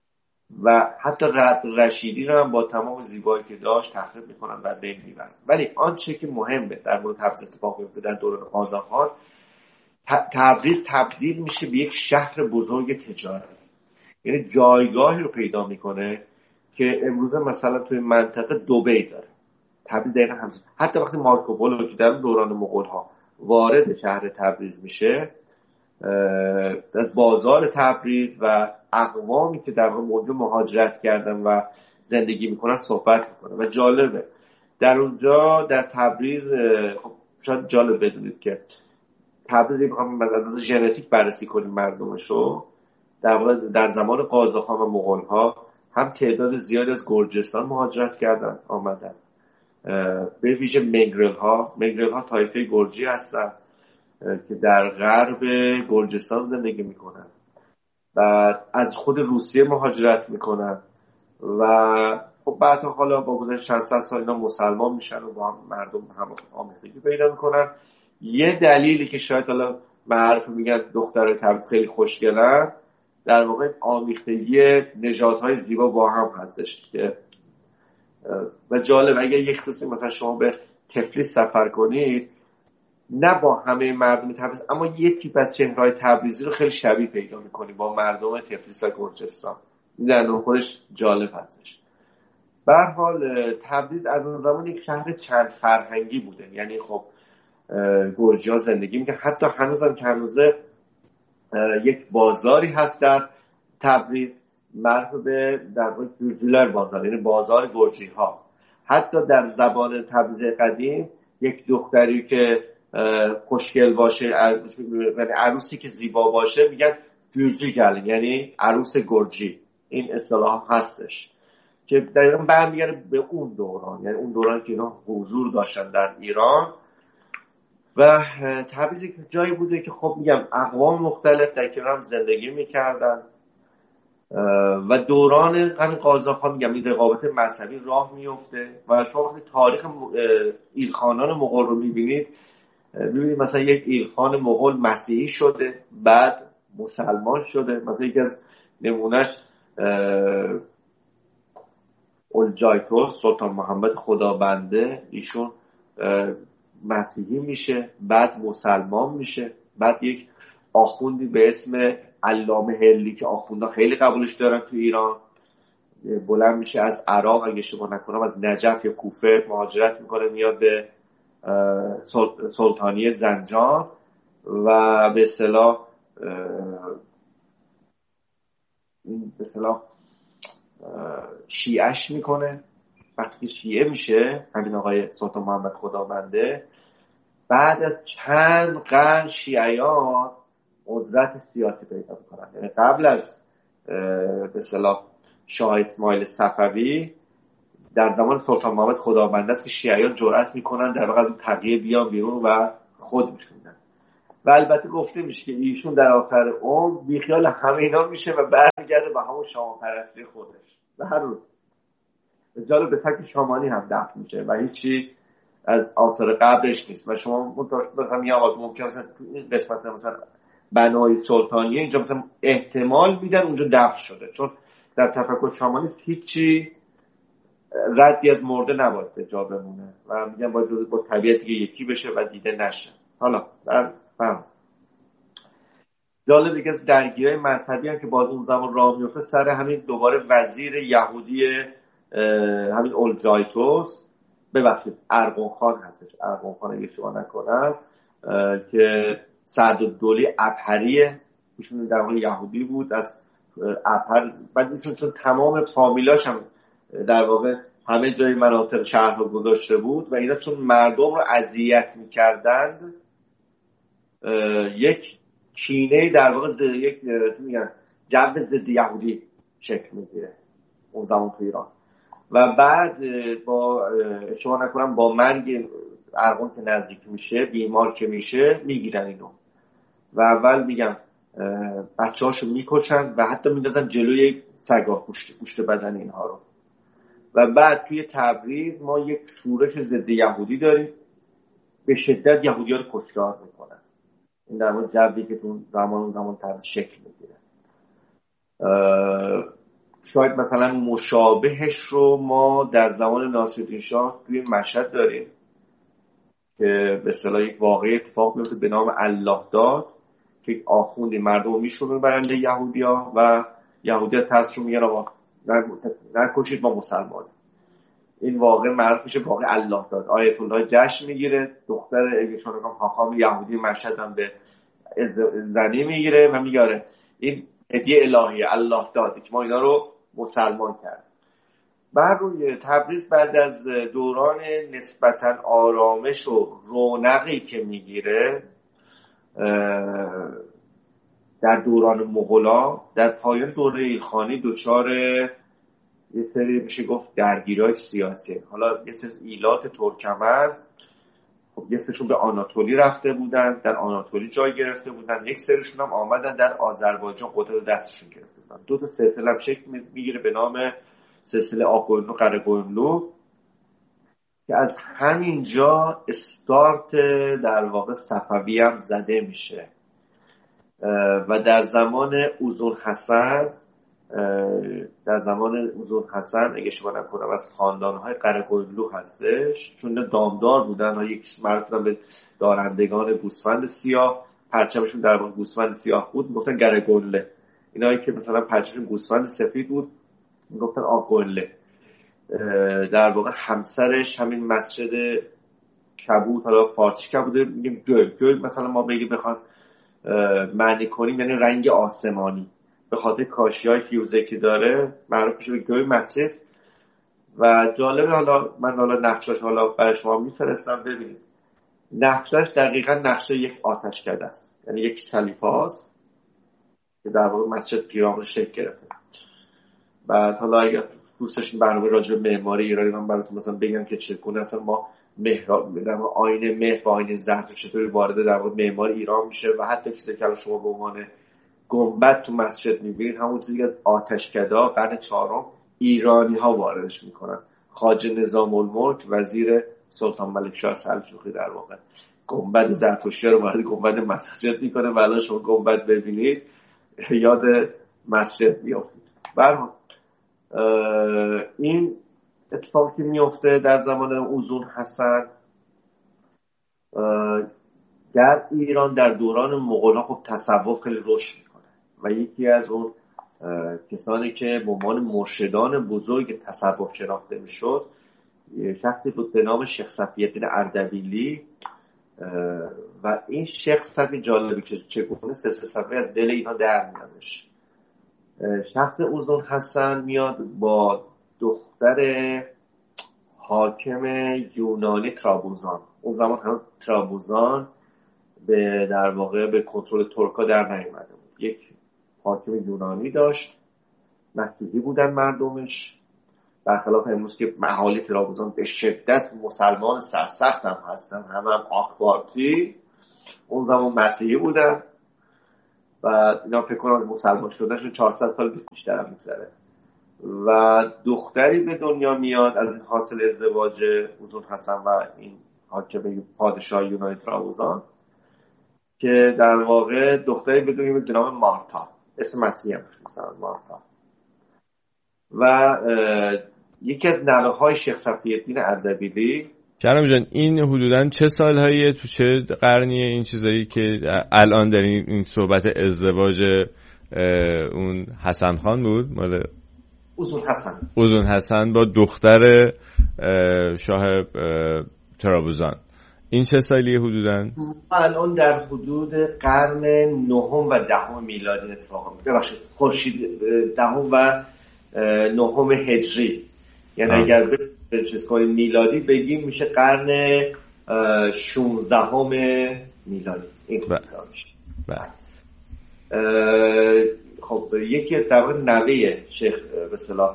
[SPEAKER 1] و حتی رشیدی رو هم با تمام زیبایی که داشت تخریب میکنن و بین میبرن. ولی آنچه که مهمه در مورد تبریز اتفاق میفته در دوران آذاخان، تبریز تبدیل میشه به یک شهر بزرگ تجاری، یعنی جایگاهی رو پیدا میکنه که امروز مثلا توی منطقه دبی داره. تبریز دقیقا همچنین. حتی وقتی مارکوپولو که در دوران مغول ها وارد شهر تبریز میشه، از بازار تبریز و اقوامی که در اونجا مهاجرت کردن و زندگی میکنن صحبت میکنن. و جالبه در اونجا در تبریز، خب شاید جالب بدونید که تبریز بخوام از لحاظ ژنتیک بررسی کنیم مردمشو، در واقع در زمان قاجارخان و مغول ها هم تعداد زیادی از گرجستان مهاجرت کردن آمدن، به ویژه مگرل ها. مگرل ها طایفه گرجی هستن که در غرب گرجستان زندگی میکنن و از خود روسیه مهاجرت میکنن و خب بعد حالا با گذشت چند صد سال اینا مسلمان میشن و با هم مردم هم آمیختگی پیدا میکنن. یه دلیلی که شاید حالا معروف میگن دخترای تبریز خیلی خوشگلن، در واقع آمیختگی نژادهای زیبا با هم هستش که و جالب اگر یک روزی مثلا شما به تفلیس سفر کنید، نه با همه مردم تبریز اما یه تیپ از چهره‌های تبریزی رو خیلی شبیه پیدا می‌کنی با مردم تفلیس و گرجستان. در اون خودش جالب هستش. به هر حال تبریز از اون زمان یک شهر چند فرهنگی بوده، یعنی خب گرجی‌ها زندگی می‌کنن. حتی هنوزم که هنوزه یک بازاری هست در تبریز معروف به در واقع جورجولر بازار، یعنی بازار گرجی‌ها. حتی در زبان تبریز قدیم یک دختری که خوشگل باشه، یعنی عروسی که زیبا باشه میگن جورجی گل، یعنی عروس گرجی. این اصطلاح هستش که دقیقاً برمیگرده به اون دوران، یعنی اون دوران که اینا حضور داشتن در ایران. و تبریز یک جایی بوده که خب میگم اقوام مختلف در کنار هم زندگی میکردن و دوران همین قاجارها میگم این رقابت مذهبی راه میفته و شما وقتی تاریخ ایلخانان مغول رو میبینید، میبینید مثلا یک ایلخان مغول مسیحی شده بعد مسلمان شده. مثلا یکی از نمونهش اولجایتوس سلطان محمد خدابنده، ایشون مسیحی میشه بعد مسلمان میشه. بعد یک آخوندی به اسم علامه هلی که آخوندا خیلی قبولش دارن تو ایران، بلند میشه از عراق اگه اشتباه نکنم از نجف یا کوفه مهاجرت میکنه میاد به سلطانی زنجان و به اصطلاح به اصطلاح شیعهش میکنه. وقتی شیعه میشه همین آقای سلطان محمد خدابنده، بعد از چند قرن شیعیان قدرت سیاسی پیدا میکنن. یعنی قبل از به اصطلاح شاه اسماعیل صفوی در زمان سلطان محمد خدابنده است که شیعیان جرأت میکنن در واقع از اون تقیه بیان بیرون و خود میشوندن. و البته گفته میشه که ایشون در آخر عمر بیخیال همه اینا میشه و برمیگرده به همون شاه پرستی خودش و هر روز جالب به سبک شامانی هم دفن میشه و هیچی از آثار قبرش نیست. و شما مثلا یه آقا ممکنه مثلا این قسمت مثلا بنای سلطانیه اینجا مثلا احتمال میدن اونجا دفن شده، چون در تفکر شامانی هیچی ردی از مرده نباید به جا بمونه و میگن باید با طبیعت دیگه یکی بشه و دیده نشه. حالا در فهم جالب دیگه از درگیری مذهبی هم که باز اون زمان راه میفته سر همین دوباره وزیر یهودی همین اولجایتوس، ببخشید ارغون خان هستش، ارغون خان اگه شما نکنم که سعدالدوله ابهریه، ایشون در واقع یهودی بود از ابهر، بعد ایشون چون تمام فامیلاش هم در واقع همه جای مناطق شهرها گذاشته بود و اینا چون مردم رو اذیت می‌کردند یک کینه در واقع ضد یک میگن جو ضد یهودی شکل میگیره اون زمان تو ایران. و بعد با شما نکنم با مرگ ارغون که نزدیک میشه، بیمار که میشه، میگیرن اینو و اول میگم بچه هاشو میکشن و حتی میندازن جلوی سگا پشت پشت بدن اینها رو. و بعد توی تبریز ما یک شورش ضد یهودی داریم، به شدت یهودی ها رو کشتار میکنن. این در مورد جوی که تو زمان اون زمان تبریز شکل میگیره. شاید مثلا مشابهش رو ما در زمان ناصرالدین شاه توی مشهد داریم که به اصطلاح یک واقعه اتفاق میفته به نام الله داد که آخوندی مردم میشونن برنده یهودیا و یهودیا ترسشون میگن آقا نکشید ما مسلمان. این واقعه معروف میشه واقعه الله داد. آیت الله جشن میگیره، دختر اگهشون رو حاخام یهودی مشهد هم به زنی میگیره و میگه این هدیه الهی الله داد که ما اینا رو مسلمان کرد. بر روی تبریز بعد از دوران نسبتاً آرامش و رونقی که میگیره در دوران مغولا، در پایان دوره ایلخانی دچار یه سری میشه گفت درگیری‌های سیاسی. حالا یه سری ایلات ترکمن خب یه سریشون به آناتولی رفته بودن، در آناتولی جای گرفته بودن، یک سریشون هم آمدن در آذربایجان قدرت دستشون گرفته بودن. دو تا سلسله هم شکل میگیره به نام سلسله آقویملو قره‌قویملو که از همینجا استارت در واقع صفوی هم زده میشه و در زمان اوزون حسن در زمان اوزون حسن اگه شما نکنم از خاندانهای قره‌قویملو هستش، چون دامدار بودن و یک معروف به دارندگان گوسفند سیاه، پرچمشون در واقع گوسفند سیاه بود گفتن قره‌قویمله. اینایی که مثلا پرچمشون گوسفند سفید بود گفتن آقویمله. در واقع همسرش همین مسجد کبود، حالا فارسی کبوده میگیم گل گل مثلا ما بگیم بخوام معنی کنیم یعنی رنگ آسمانی، به خاطر کاشی‌های فیوزه که داره معروف میشه به گل مسجد. و جالبه حالا من حالا نقشش حالا برای شما میفرستم ببینید. نقشش دقیقاً نقشه یک آتشکده است، یعنی یک چلیپاست که در واقع مسجد پیرامون شکل گرفته. بعد حالا اگر دوستش برنامه راجع به معماری ایرانی من براتون مثلا بگم که چگونه اصلا ما محراب در آینه مه و آینه زرتشت چطوری وارد در واقع معماری ایران میشه و حتی چیزی که شما به عنوان گنبد تو مسجد میبینید همون چیزی از آتشکده قرن چهارم ایرانی ها واردش میکنن. خواجه نظام الملک وزیر سلطان ملک شاه سلجوقی در واقع گنبد زرتشتی رو وارد گنبد مسجد میکنه و الان شما گنبد ببینید یاد مسجد میافتید. برام این اتفاقی که میفته در زمان اوزون حسن در ایران در دوران مغول‌ها خب تصوف خیلی رشد میکنه و یکی از اون کسانی که به عنوان مرشدان بزرگ تصوف شناخته میشد شخصی بود به نام شیخ صفی‌الدین اردبیلی. و این شیخ صفی جالبی که چگونه سلسله صفی از دل اینها در میادش. شخص اوزون حسن میاد با دختر حاکم یونانی ترابوزان، اون زمان هم ترابوزان به در واقع به کنترل ترکا در نیامده بود، یک حاکم یونانی داشت مسیحی بودن مردمش، برخلاف امروز که اهالی ترابزان به شدت مسلمان سرسخت هم هستن، همه هم آخبارتی. اون زمان مسیحی بودن و اینا فکر کنم مسلمان شدنشون چهارصد سال بیشتر هم میگذره و دختری به دنیا میاد از این حاصل ازدواج اوزون حسن و این حاکم پادشاه یونان ترابزان که در واقع دختری به دنیا میاد به نام مارتا، اسم مسیحی هم میذارن مارتا، و یکی از نوه‌های شیخ صفی الدین اردبیلی.
[SPEAKER 2] کرم جان این حدوداً چه سالهاییه، تو چه قرنیه این چیزایی که الان دارین این صحبت ازدواج اون حسن خان بود مال
[SPEAKER 1] اوزون حسن
[SPEAKER 2] اوزون حسن با دختر شاه ترابزان، این چه سالیه حدوداً؟
[SPEAKER 1] الان در حدود قرن نهم و دهم میلادی اتفاق میفته، ببخشید خورشید دهم و نهم هجری، یعنی آه. اگر به چیز کنیم میلادی بگیم میشه قرن شانزدهم میلادی این حدودا میشه. خب یکی از در واقع نوه شیخ به اصطلاح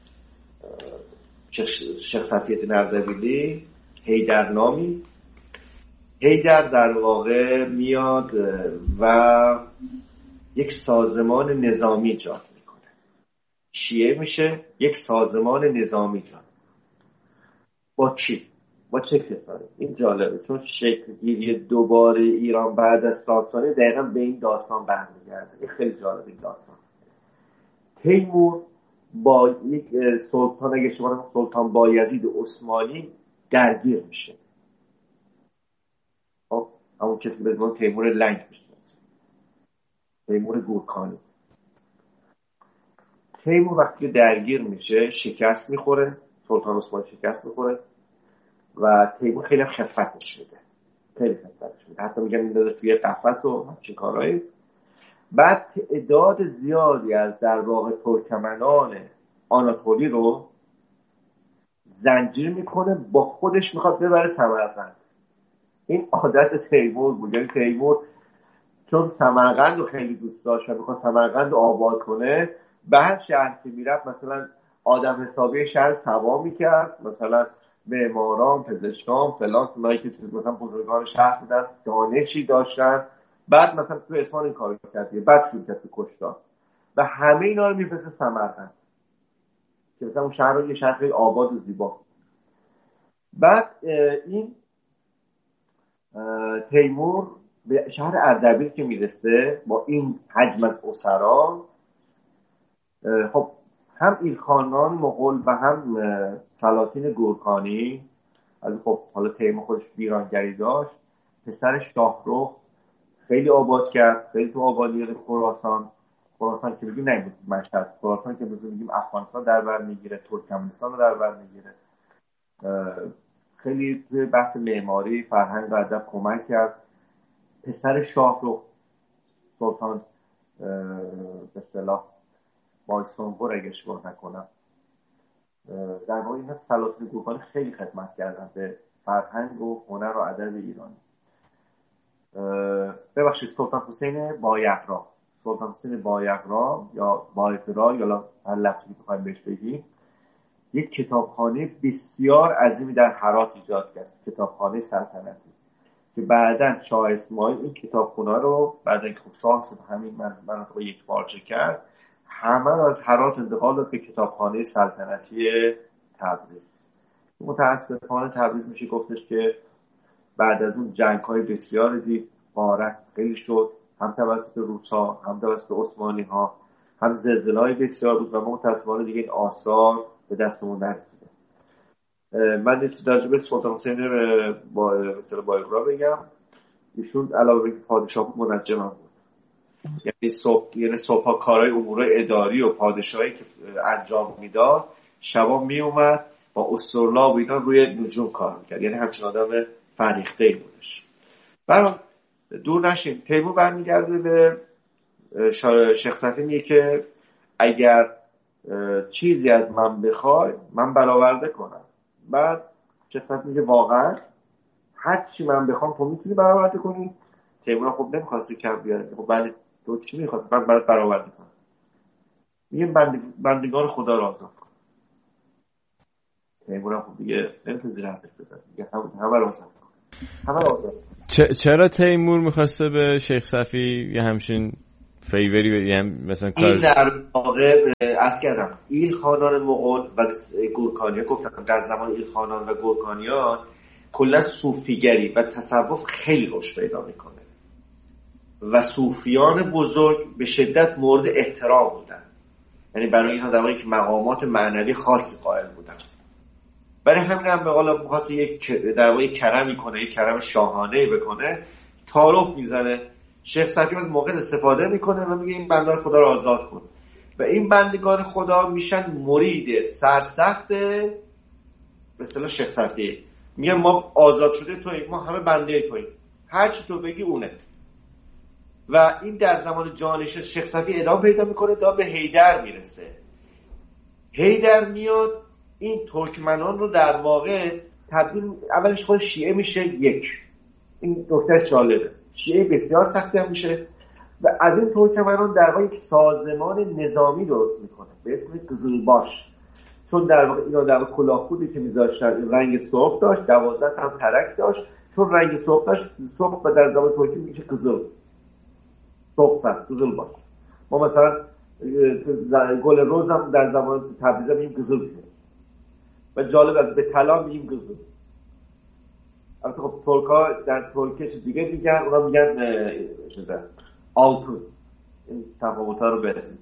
[SPEAKER 1] شیخ شیخ صفی الدین اردبیلی، حیدر نامی، حیدر در واقع میاد و یک سازمان نظامی ایجاد میکنه، شیعه میشه، یک سازمان نظامی ایجاد. با چی؟ با چه کسانی؟ این جالبه چون شکلگیری دوباره ایران بعد از ساسانی دقیقا به این داستان برمیگرده. این خیلی جالبه این داستان. تیمور با یک سلطان، اگه شما سلطان بایزید عثمانی درگیر میشه، همون کسی به اسم تیمور لنگ میشناسه، تیمور گورکانی. تیمور وقتی درگیر میشه شکست میخوره، سلطان عثمانی شکست میخوره و تیمور خیلی خفتش میده، خیلی خفتش میده، حتی میگن میداده توی قفس و همچین کارهایی. بعد تعداد زیادی از در واقع ترکمنان آناتولی رو زنجیر میکنه، با خودش میخواد ببره سمرقند. این عادت تیمور بود، یعنی تیمور چون سمرقند رو خیلی دوست داشت و میخواد سمرقند رو آباد کنه، به هر شهر که میرفت مثلا آدم حسابی شهر سوا میکرد، مثلا معماران، پزشکان، فلان، اونایی که مثلا بزرگان شهر بودن دانشی داشتن، بعد مثلا تو اصفهان این کارو کرد، بعد شروع کرد تو کشتار و همه اینا رو میفرسته سمرقند که مثلا اون شهر رو یه شهر خیلی آباد و زیبا. بعد این تیمور به شهر اردبیل که میرسه با این حجم از اسرا، خب هم ایلخانان مغول و هم سلاطین گورکانی، از خب حالا تیمور خودش ویرانگری داشت، پسر شاهرخ خیلی آباد کرد، خیلی تو آبادی خراسان، خراسان که بگیم نمیدونم مشهد، خراسان که بزرگ بگیم افغانستان در بر میگیره، ترکمنستان رو در بر میگیره، خیلی توی بحث معماری، فرهنگ و ادب کمک کرد. پسر شاهرخ سلطان به اصطلاح بایسونبور اگه اشتباه نکنم، در واقع این سلاطین گورکانی خیلی خدمت کردن به فرهنگ و هنر و ادب ایرانی. ببخشید سلطان حسین بایقرا، سلطان حسین بایقرا یا بایقرا یا هر لفظی که بخوایم بهش بگیم، یک کتابخانه بسیار عظیمی در هرات ایجاد کرد، کتابخانه سلطنتی که بعداً شاه اسماعیل این کتابخونه رو بعد اینکه شاه شد همین مناطق یک پارچه کرد، همه رو از هرات انتقال داد به کتابخانه سلطنتی تبریز. متاسفانه تبریز میشه گفتش که بعد از اون جنگ‌های بسیار دید غارت خیلی شد، هم توسط روس‌ها هم توسط عثمانی‌ها، هم زلزله‌های بسیار بود و متاسفانه دیگه این آثار به دستمون نرسیده. من یه چیز راجع به سلطان حسین با مثلا بایقرا بگم. ایشون علاوه بر پادشاه بود منجم هم بود، یعنی صبح یعنی صبحا کارهای امور اداری و پادشاهی که انجام میداد شبا می اومد با اسطورلا و اینا روی نجوم کار میکرد، یعنی همچین آدم فریخته‌ای بودش. برام دور نشیم، تیمور برمیگرده به شیخ صفی میگه که اگر چیزی از من بخوای من برآورده کنم. بعد شیخ صفی میگه واقعا هر چی من بخوام تو میتونی برآورده کنی؟ تیمور خب نمیخواسته کم بیاره، خب بعد تو چی میخواد من برات برآورده کنم؟ میگه بند... بندگان خدا را آزاد کن. تیمور هم خب دیگه نمیتونه زیر حرفش بزنه، میگه هم همه را آزاد کن، همه را آزاد کن.
[SPEAKER 2] چرا تیمور میخواسته به شیخ صفی یه همچین فیوری بگیم مثلا کار؟
[SPEAKER 1] این در واقع عرض کردم ایل خانان مغول و گورکانیان، گفتم در زمان ایل خانان و گورکانیان کلا صوفیگری و تصوف خیلی رشد پیدا میکنه و صوفیان بزرگ به شدت مورد احترام بودن، یعنی برای اینها در واقع مقامات معنوی خاصی قائل بودن. برای همین هم به قول می‌خواست یک در واقع کرمی کنه، یک کرم شاهانه بکنه، تعارف میزنه. شیخ صفی از موقع استفاده میکنه و میگه این بندگان خدا رو آزاد کن و این بندگان خدا میشن مرید سرسخت به اصطلاح شیخ صفی. میگه ما آزاد شده توییم، ما همه بنده توییم، هر چی تو بگی اونه. و این در زمان جانش شیخ صفی ادامه پیدا میکنه تا به حیدر میرسه. حیدر میاد این ترکمنان رو در واقع تبدیل، اولش خود شیعه میشه یک، این نکته جالبه، شیعه بسیار سختی هم میشه و از این ترکمنان در واقع یک سازمان نظامی درست میکنه به اسم قزلباش، چون در واقع اینا در واقع کلاهخودی که میذاشتن رنگ سرخ داشت، دوازده هم ترک داشت، چون رنگ سرخ داشت سرخ و در زمان ترکی میشه قزل، سرخ سر قزلباش. ما مثلا گل روز هم در زمان تبریز هم میگیم قزل و جالب است به طلا میگیم قزل. البته خب ترک‌ها در ترکیه چیز دیگه میگن، اونا میگن چیزا آلتون. این تفاوت‌ها رو بریم.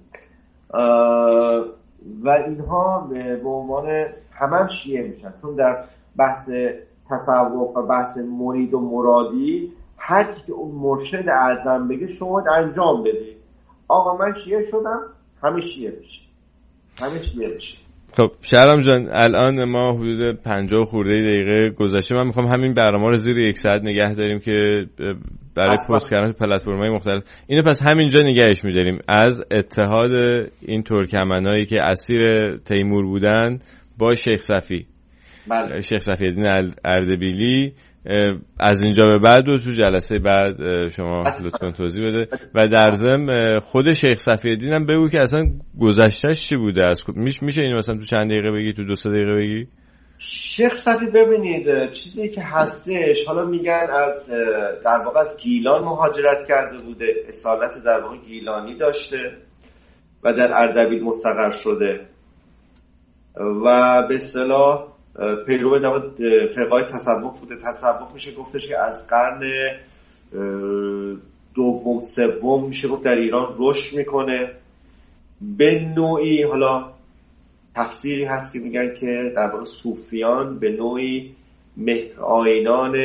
[SPEAKER 1] و اینها به عنوان همه شیعه میشن، چون در بحث تصوف و بحث مرید و مرادی هر چی که اون مرشد اعظم بگه شما انجام بدید. آقا من شیعه شدم، همه شیعه بشید، همه شیعه بشید.
[SPEAKER 2] خب شهرام جان، الان ما حدود پنجاه خورده دقیقه گذشته، من میخوام همین برنامه رو زیر یک ساعت نگه داریم که برای پست کردن تو پلتفرم‌های مختلف. اینو پس همینجا نگهش می‌داریم. از اتحاد این ترکمنایی که اسیر تیمور بودن با شیخ صفی، بله. شیخ صفی الدین اردبیلی، از اینجا به بعد و تو جلسه بعد شما لطفاً توضیح بده و در ضمن خود شیخ صفی الدین هم بگو که اصلا گذشتهش چی بوده. از میشه اینو مثلا تو چند دقیقه بگی، تو دو سه دقیقه بگی؟
[SPEAKER 1] شیخ صفی ببینید چیزی که هستش، حالا میگن از در واقع از گیلان مهاجرت کرده بوده، اصالت در واقع گیلانی داشته و در اردبیل مستقر شده و به اصطلاح پیرو در فرقای تصوف بوده. تصوف میشه گفتش که از قرن دوم سوم میشه گفت در ایران رشد میکنه. به نوعی حالا تفسیری هست که میگن که در واقع صوفیان به نوعی مهرآیینان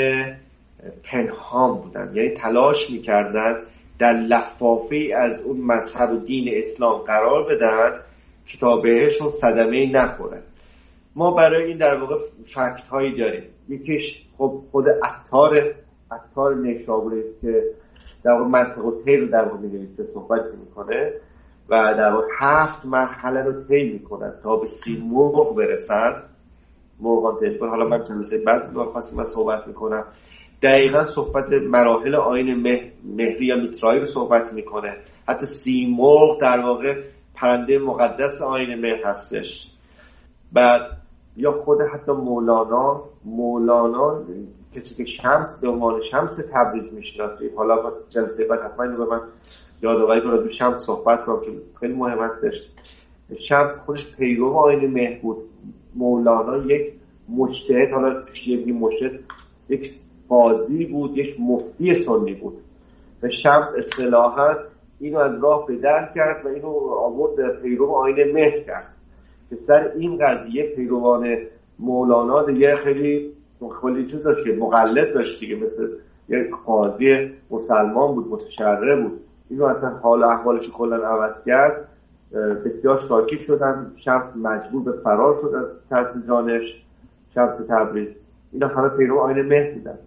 [SPEAKER 1] پنهان بودن، یعنی تلاش میکردن در لفافه از اون مذهب و دین اسلام قرار بدن که تا بهشون صدمه نخوره. ما برای این در واقع فکت هایی داریم. یکیش خب خود عطار عطار نیشابوری که در واقع منطق و طی رو در واقع می‌نویسه، صحبت میکنه و در واقع هفت مرحله رو طی میکنن تا به سیمرغ برسن، مرغان تلفن. حالا من جلسه بعد رو خواستم صحبت میکنم، دقیقا صحبت مراحل آیین مهری یا میترایی رو صحبت میکنه. حتی سیمرغ در واقع پرنده مقدس آیین مهر هستش. بعد یا خود حتی مولانا مولانا کسی که شمس به عنوان شمس تبریز میشناسید، حالا با جلسه بعد حتما اینو به من یادآوری کنید تو شمس صحبت کنم چون خیلی مهم هستش. شمس خودش پیرو آیین مهر بود. مولانا یک مجتهد، حالا یک مجتهد، یک قاضی بود، یک مفتی سنی بود و شمس اصطلاحاً اینو از راه به در کرد و اینو آورد پیرو آیین مهر کرد که سر این قضیه پیروان مولانا دیگه خیلی خیلی چیز داشت که مقلد داشت دیگه، مثل یک قاضی مسلمان بود، متشرع بود. اینو اصلا حال و احوالش کلا عوض کرد. بسیار شاکی شدن، شمس مجبور به فرار شد از ترس جانش، شمس تبریز. اینا همه پیرو آیین مهر بودن.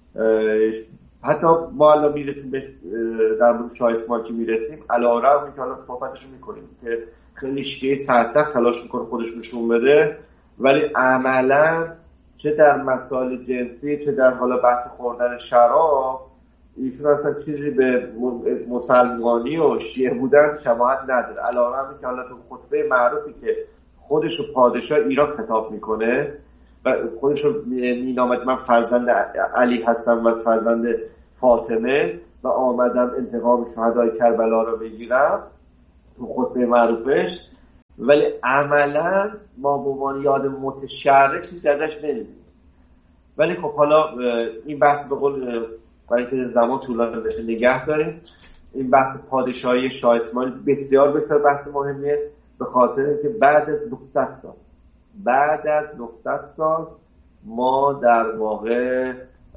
[SPEAKER 1] حتی ما الان میرسیم به در مورد شاه اسماعیل که میرسیم، علی‌رغم اینکه حالا صحبتش میکنیم که خیلی شیعه سرسخت تلاش میکنه خودش نشون بده، ولی عملا چه در مسائل جنسی چه در حالا بحث خوردن شراب ایشون اصلا چیزی به مسلمانی و شیعه بودن شباهت نداره، علاوه که حالا تو خطبه معروفی که خودشو پادشاه ایران خطاب میکنه و خودشو مینامد من فرزند علی هستم و فرزند فاطمه و آمدم انتقام شهدای کربلا رو بگیرم تو خطبه معروفش، ولی عملا ما به عنوان یاد متشرک چیزی ازش نمیدیم. ولی خب حالا این بحث به قول برای که زمان طولانی بشه نگه داریم. این بحث پادشاهی شاه اسماعیل بسیار بسیار بحث مهمیه، به خاطر اینکه بعد از نهصد سال بعد از نهصد سال ما در واقع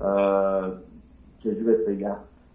[SPEAKER 1] چجوری بگم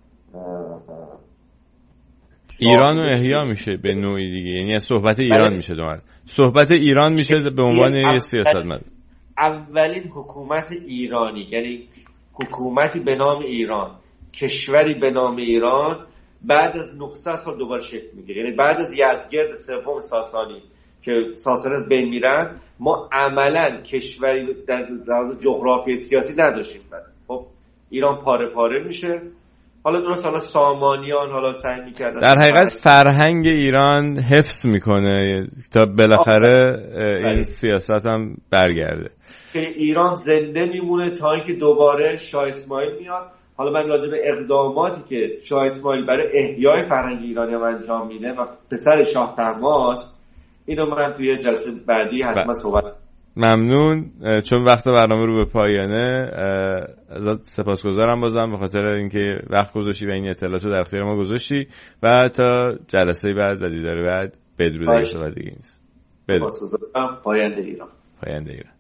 [SPEAKER 2] ایران رو احیا میشه به نوعی دیگه، یعنی از صحبت ایران میشه دوباره صحبت ایران میشه به عنوان یه سیاستمدار.
[SPEAKER 1] اولین حکومت ایرانی، یعنی حکومتی به نام ایران، کشوری به نام ایران بعد از نهصد سال دوباره شکل میگیره. یعنی بعد از یزدگرد سوم ساسانی که ساسان از بین میرن ما عملا کشوری در لحاظ جغرافی سیاسی نداشتیم. خب ایران پاره پاره میشه. حالا درست حالا سامانیان حالا سعی میکردن
[SPEAKER 2] در حقیقت فرهنگ ایران حفظ میکنه تا بالاخره این سیاست هم برگرده
[SPEAKER 1] که ایران زنده میمونه تا اینکه دوباره شاه اسماعیل میاد. حالا من راجع به اقداماتی که شاه اسماعیل برای احیای فرهنگ ایرانی هم انجام میده و پسر شاه طهماسب، اینو من توی جلسه بعدی حتما صحبت.
[SPEAKER 2] ممنون، چون وقت برنامه رو به پایانه، ازت سپاسگزارم بازم به خاطر اینکه وقت گذاشتی و این اطلاعاتو در اختیار ما گذاشتی و تا جلسه بعد و دیدار بعد بدرود ایشالله دیگه نیست.
[SPEAKER 1] سپاسگزارم. پاینده ایران.
[SPEAKER 2] پاینده ایران.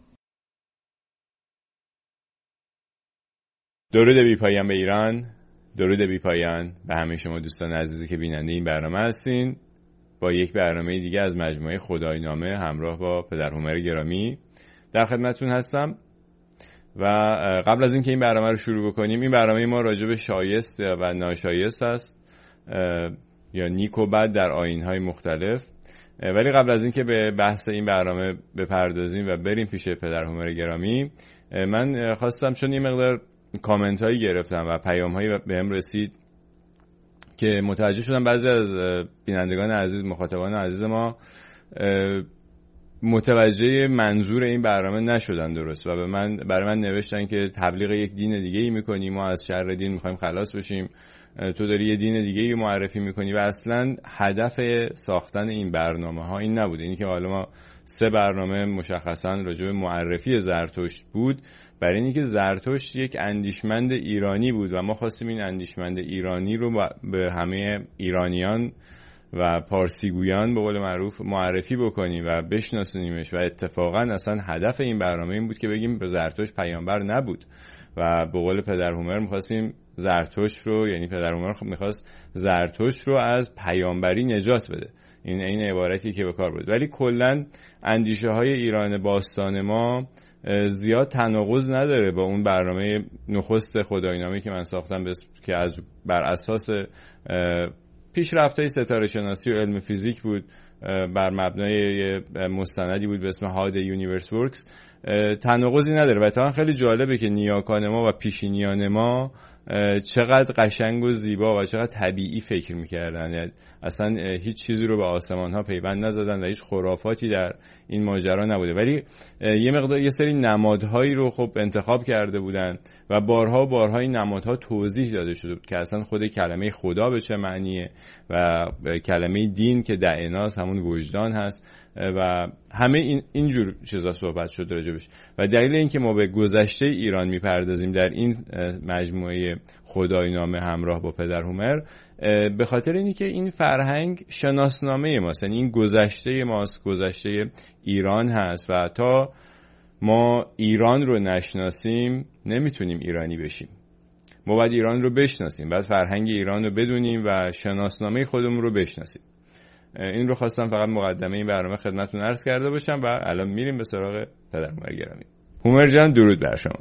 [SPEAKER 2] درود بی پایان به ایران، درود بی پایان به همه شما دوستان عزیزی که بیننده این برنامه هستین. با یک برنامه دیگه از مجموعه خدای نامه همراه با پدر هومر گرامی در خدمتتون هستم و قبل از اینکه این برنامه رو شروع بکنیم، این برنامه ما راجع به شایست و ناشایست است یا نیک و بد در آیین‌های مختلف. ولی قبل از اینکه به بحث این برنامه بپردازیم و بریم پیش پدر هومر گرامی، من خواستم چون یه مقدار کامنت هایی گرفتم و پیام هایی بهم رسید که متوجه شدم بعضی از بینندگان عزیز، مخاطبان عزیز ما متوجه منظور این برنامه نشدن درست و به من برای من نوشتن که تبلیغ یک دین دیگه ای میکنی، ما از شر دین میخوایم خلاص بشیم، تو داری یه دین دیگه ای معرفی میکنی و اصلا هدف ساختن این برنامه ها این نبوده. این که حالا ما سه برنامه مشخصا راجع به معرفی زرتشت بود برای اینکه زرتشت یک اندیشمند ایرانی بود و ما خواستیم این اندیشمند ایرانی رو به همه ایرانیان و پارسیگویان به قول معروف معرفی بکنیم و بشناسونیمش و اتفاقا اصلا هدف این برنامه این بود که بگیم به زرتشت پیامبر نبود و به قول پدر هومر می‌خواستیم زرتشت رو، یعنی پدر هومر می‌خواست زرتشت رو از پیامبری نجات بده. این این عبارتی که به کار بود. ولی کلا اندیشه های ایران باستان ما زیاد تناقض نداره با اون برنامه نخست خداینامه که من ساختم بس که از بر اساس پیشرفت‌های ستاره شناسی و علم فیزیک بود، بر مبنای مستندی بود به اسم How the Universe Works. تناقضی نداره و اتفاقا خیلی جالبه که نیاکان ما و پیشینیان ما چقدر قشنگ و زیبا و چقدر طبیعی فکر میکردن، یعنی اصلا هیچ چیزی رو به آسمان ها پیوند نزدن و هیچ خرافاتی در این ماجرا نبوده. ولی یه مقدار یه سری نمادهایی رو خب انتخاب کرده بودن و بارها بارها این نمادها توضیح داده شده بود که اصلا خود کلمه خدا به چه معنیه و کلمه دین که دعناس همون وجدان هست و همه این اینجور چیزا صحبت شد راجبش. و دلیل اینکه ما به گذشته ایران میپردازیم در این مجموعه خداینامه همراه با پدر هومر به خاطر اینی که این فرهنگ شناسنامه ماست، یعنی این گذشته ماست، گذشته ایران هست و تا ما ایران رو نشناسیم نمیتونیم ایرانی بشیم. ما باید ایران رو بشناسیم، باید فرهنگ ایران رو بدونیم و شناسنامه خودمون رو بشناسیم. این رو خواستم فقط مقدمه این برنامه خدمتتون عرض کرده باشم و الان میریم به سراغ پدر هومر گرامی. هومر جان درود بر شما.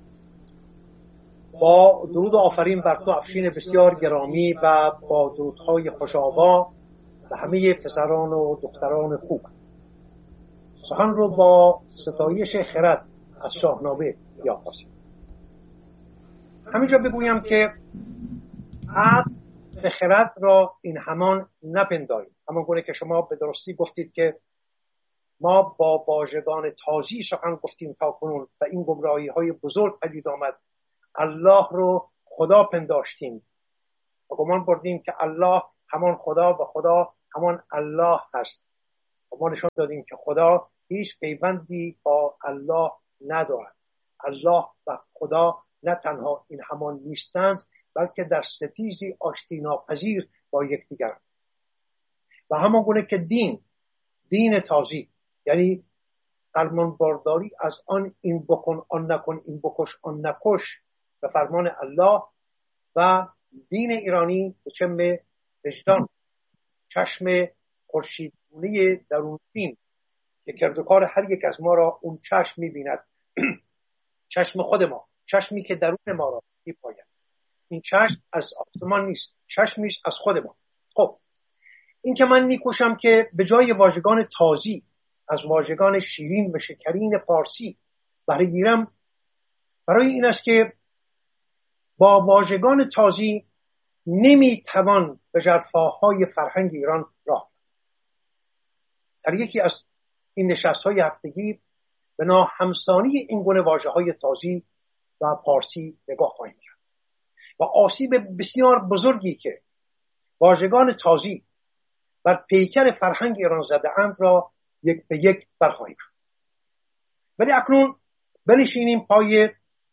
[SPEAKER 3] با درود و آفرین بر تو افشین بسیار گرامی و با درودهای خوش‌آوا به همه پسران و دختران خوب. سخن رو با ستایش خرد از شاهنامه بیاغازیم. همینجا بگویم که عقل به خرد را این همان نپنداریم. همان گونه که شما به درستی گفتید که ما با واژگان تازی سخن گفتیم تا کنون و این گمراهی های بزرگ پدید آمد. الله رو خدا پنداشتیم و گمان بردیم که الله همان خدا و خدا همان الله هست. و ما نشان دادیم که خدا هیچ پیوندی با الله ندارد. الله و خدا نه تنها این همان نیستند، بلکه در ستیزی آشتی ناپذیر با یکدیگر. و همان گونه که دین دین تازی، یعنی فرمان بارداری از آن این بکن آن نکن، این بکش آن نکش به فرمان الله، و دین ایرانی به چشم وجدان، چشم خورشیدگونه درونبین که کردگار هر یک از ما را اون چشم می‌بیند، چشم خود ما، چشمی که درون ما را می‌پاید. این چشم از آسمان نیست، چشمی است از خود ما. خب این که من می‌کوشم که به جای واژگان تازی از واژگان شیرین و شکرین پارسی بهره گیرم، برای این است که با واژگان تازی نمیتوان به ژرفاهای فرهنگ ایران راه رفت. در یکی از این نشست‌های هفتگی به ناهمسانی این گونه واژه‌های تازی و پارسی نگاه خواهیم کرد و آسیب بسیار بزرگی که واژگان تازی بر پیکر فرهنگ ایران زده اند را یک به یک برخواهیم کرد. ولی اکنون بنشینیم پای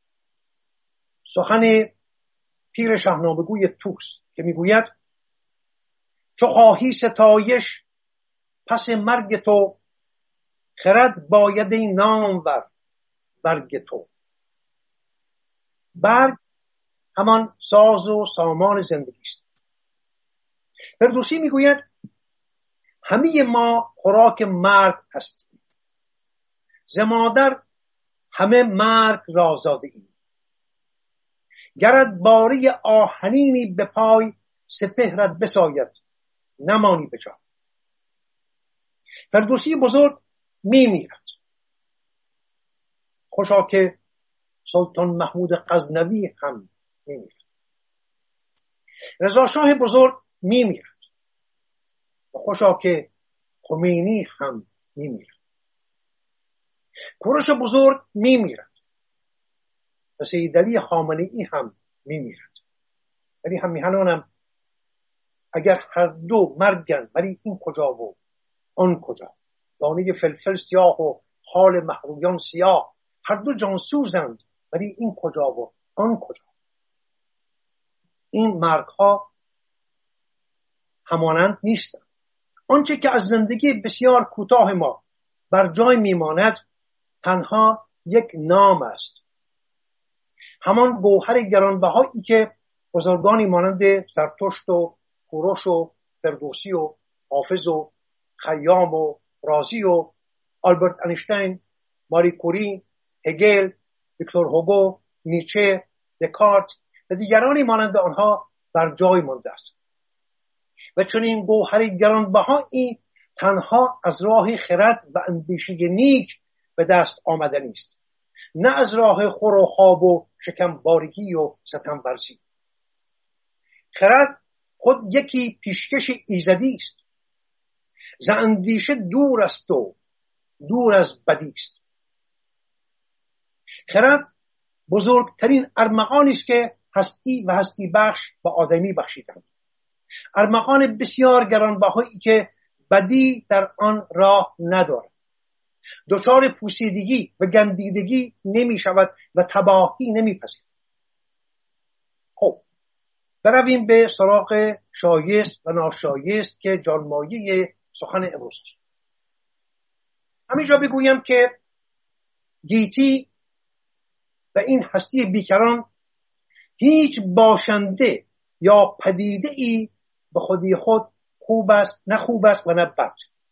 [SPEAKER 3] سخن پیر شاهنامه‌گوی طوس که میگوید: چو خواهی ستایش پس مرگ تو، خرد باید این نامور برگ تو. برگ همان ساز و سامان زندگی است. فردوسی میگوید همه ما خوراک مرگ هستیم، ز مادر همه مرگ را زاده ایم. گرد باری آهنینی به پای، سپهرت بساید نمانی به جا. فردوسی بزرگ میمیرد، خوشا که سلطان محمود غزنوی هم میمیرد. رضا شاه بزرگ میمیرد، خوشا که خمینی هم میمیرد. کوروش بزرگ میمیرد و سید علی خامنه‌ای هم میمیرد. ولی هم میهنانم اگر هر دو مرگن، ولی این کجا و آن کجا؟ دانه فلفل سیاه و حال محرویان سیاه، هر دو جانسوزند، ولی این کجا و آن کجا؟ این مرگ ها همانند نیستند. آنچه که از زندگی بسیار کوتاه ما بر جای میماند تنها یک نام است، همان گوهر گرانبهایی که بزرگانی مانند زرتشت و کوروش و فردوسی و حافظ و خیام و رازی و آلبرت اینشتین، ماری کوری، هگل، ویکتور هوگو، نیچه، دکارت و دیگرانی مانند آنها بر جای مانده است. و چون این گوهر گرانبهایی تنها از راه خرد و اندیشه نیک به دست آمدنی است، نه از راه خور و خواب و شکمبارگی و ستم ورزی. خرد خود یکی پیشکش ایزدی است، ز اندیشه دور است و دور از بدی است. خرد بزرگترین ارمغانی است که هستی و هستی بخش به آدمی بخشیدند، ارمغان بسیار گرانبهایی که بدی در آن راه ندارد، دچار پوسیدگی و گندیدگی نمی شود و تباهی نمی پذیرد. خب برویم به سراغ شایست و ناشایست که جانمایه سخن امروز است. همینجا بگویم که گیتی و این هستی بیکران هیچ باشنده یا پدیده ای به خودی خود خوب است، نه خوب است و نه بد.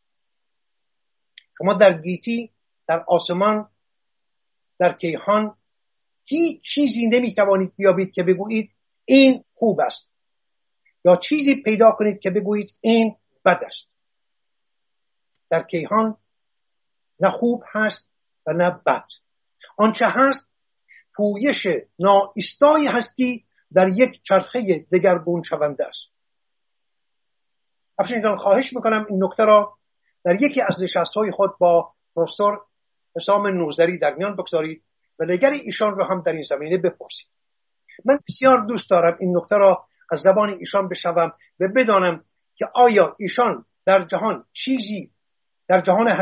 [SPEAKER 3] شما در گیتی، در آسمان، در کیهان هیچ چیزی نمی توانید بیابید که بگویید این خوب است، یا چیزی پیدا کنید که بگویید این بد است. در کیهان نه خوب هست و نه بد. آنچه هست پویش ناایستای هستی در یک چرخه دگرگون شونده است. افشین جان، خواهش میکنم این نکته را در یکی از نشست‌های خود با پروفسور حسام نوذری در میان بگذارید و نظر ایشان را هم در این زمینه بپرسید. من بسیار دوست دارم این نکته را از زبان ایشان بشنوم و بدانم که آیا ایشان در جهان چیزی در جهان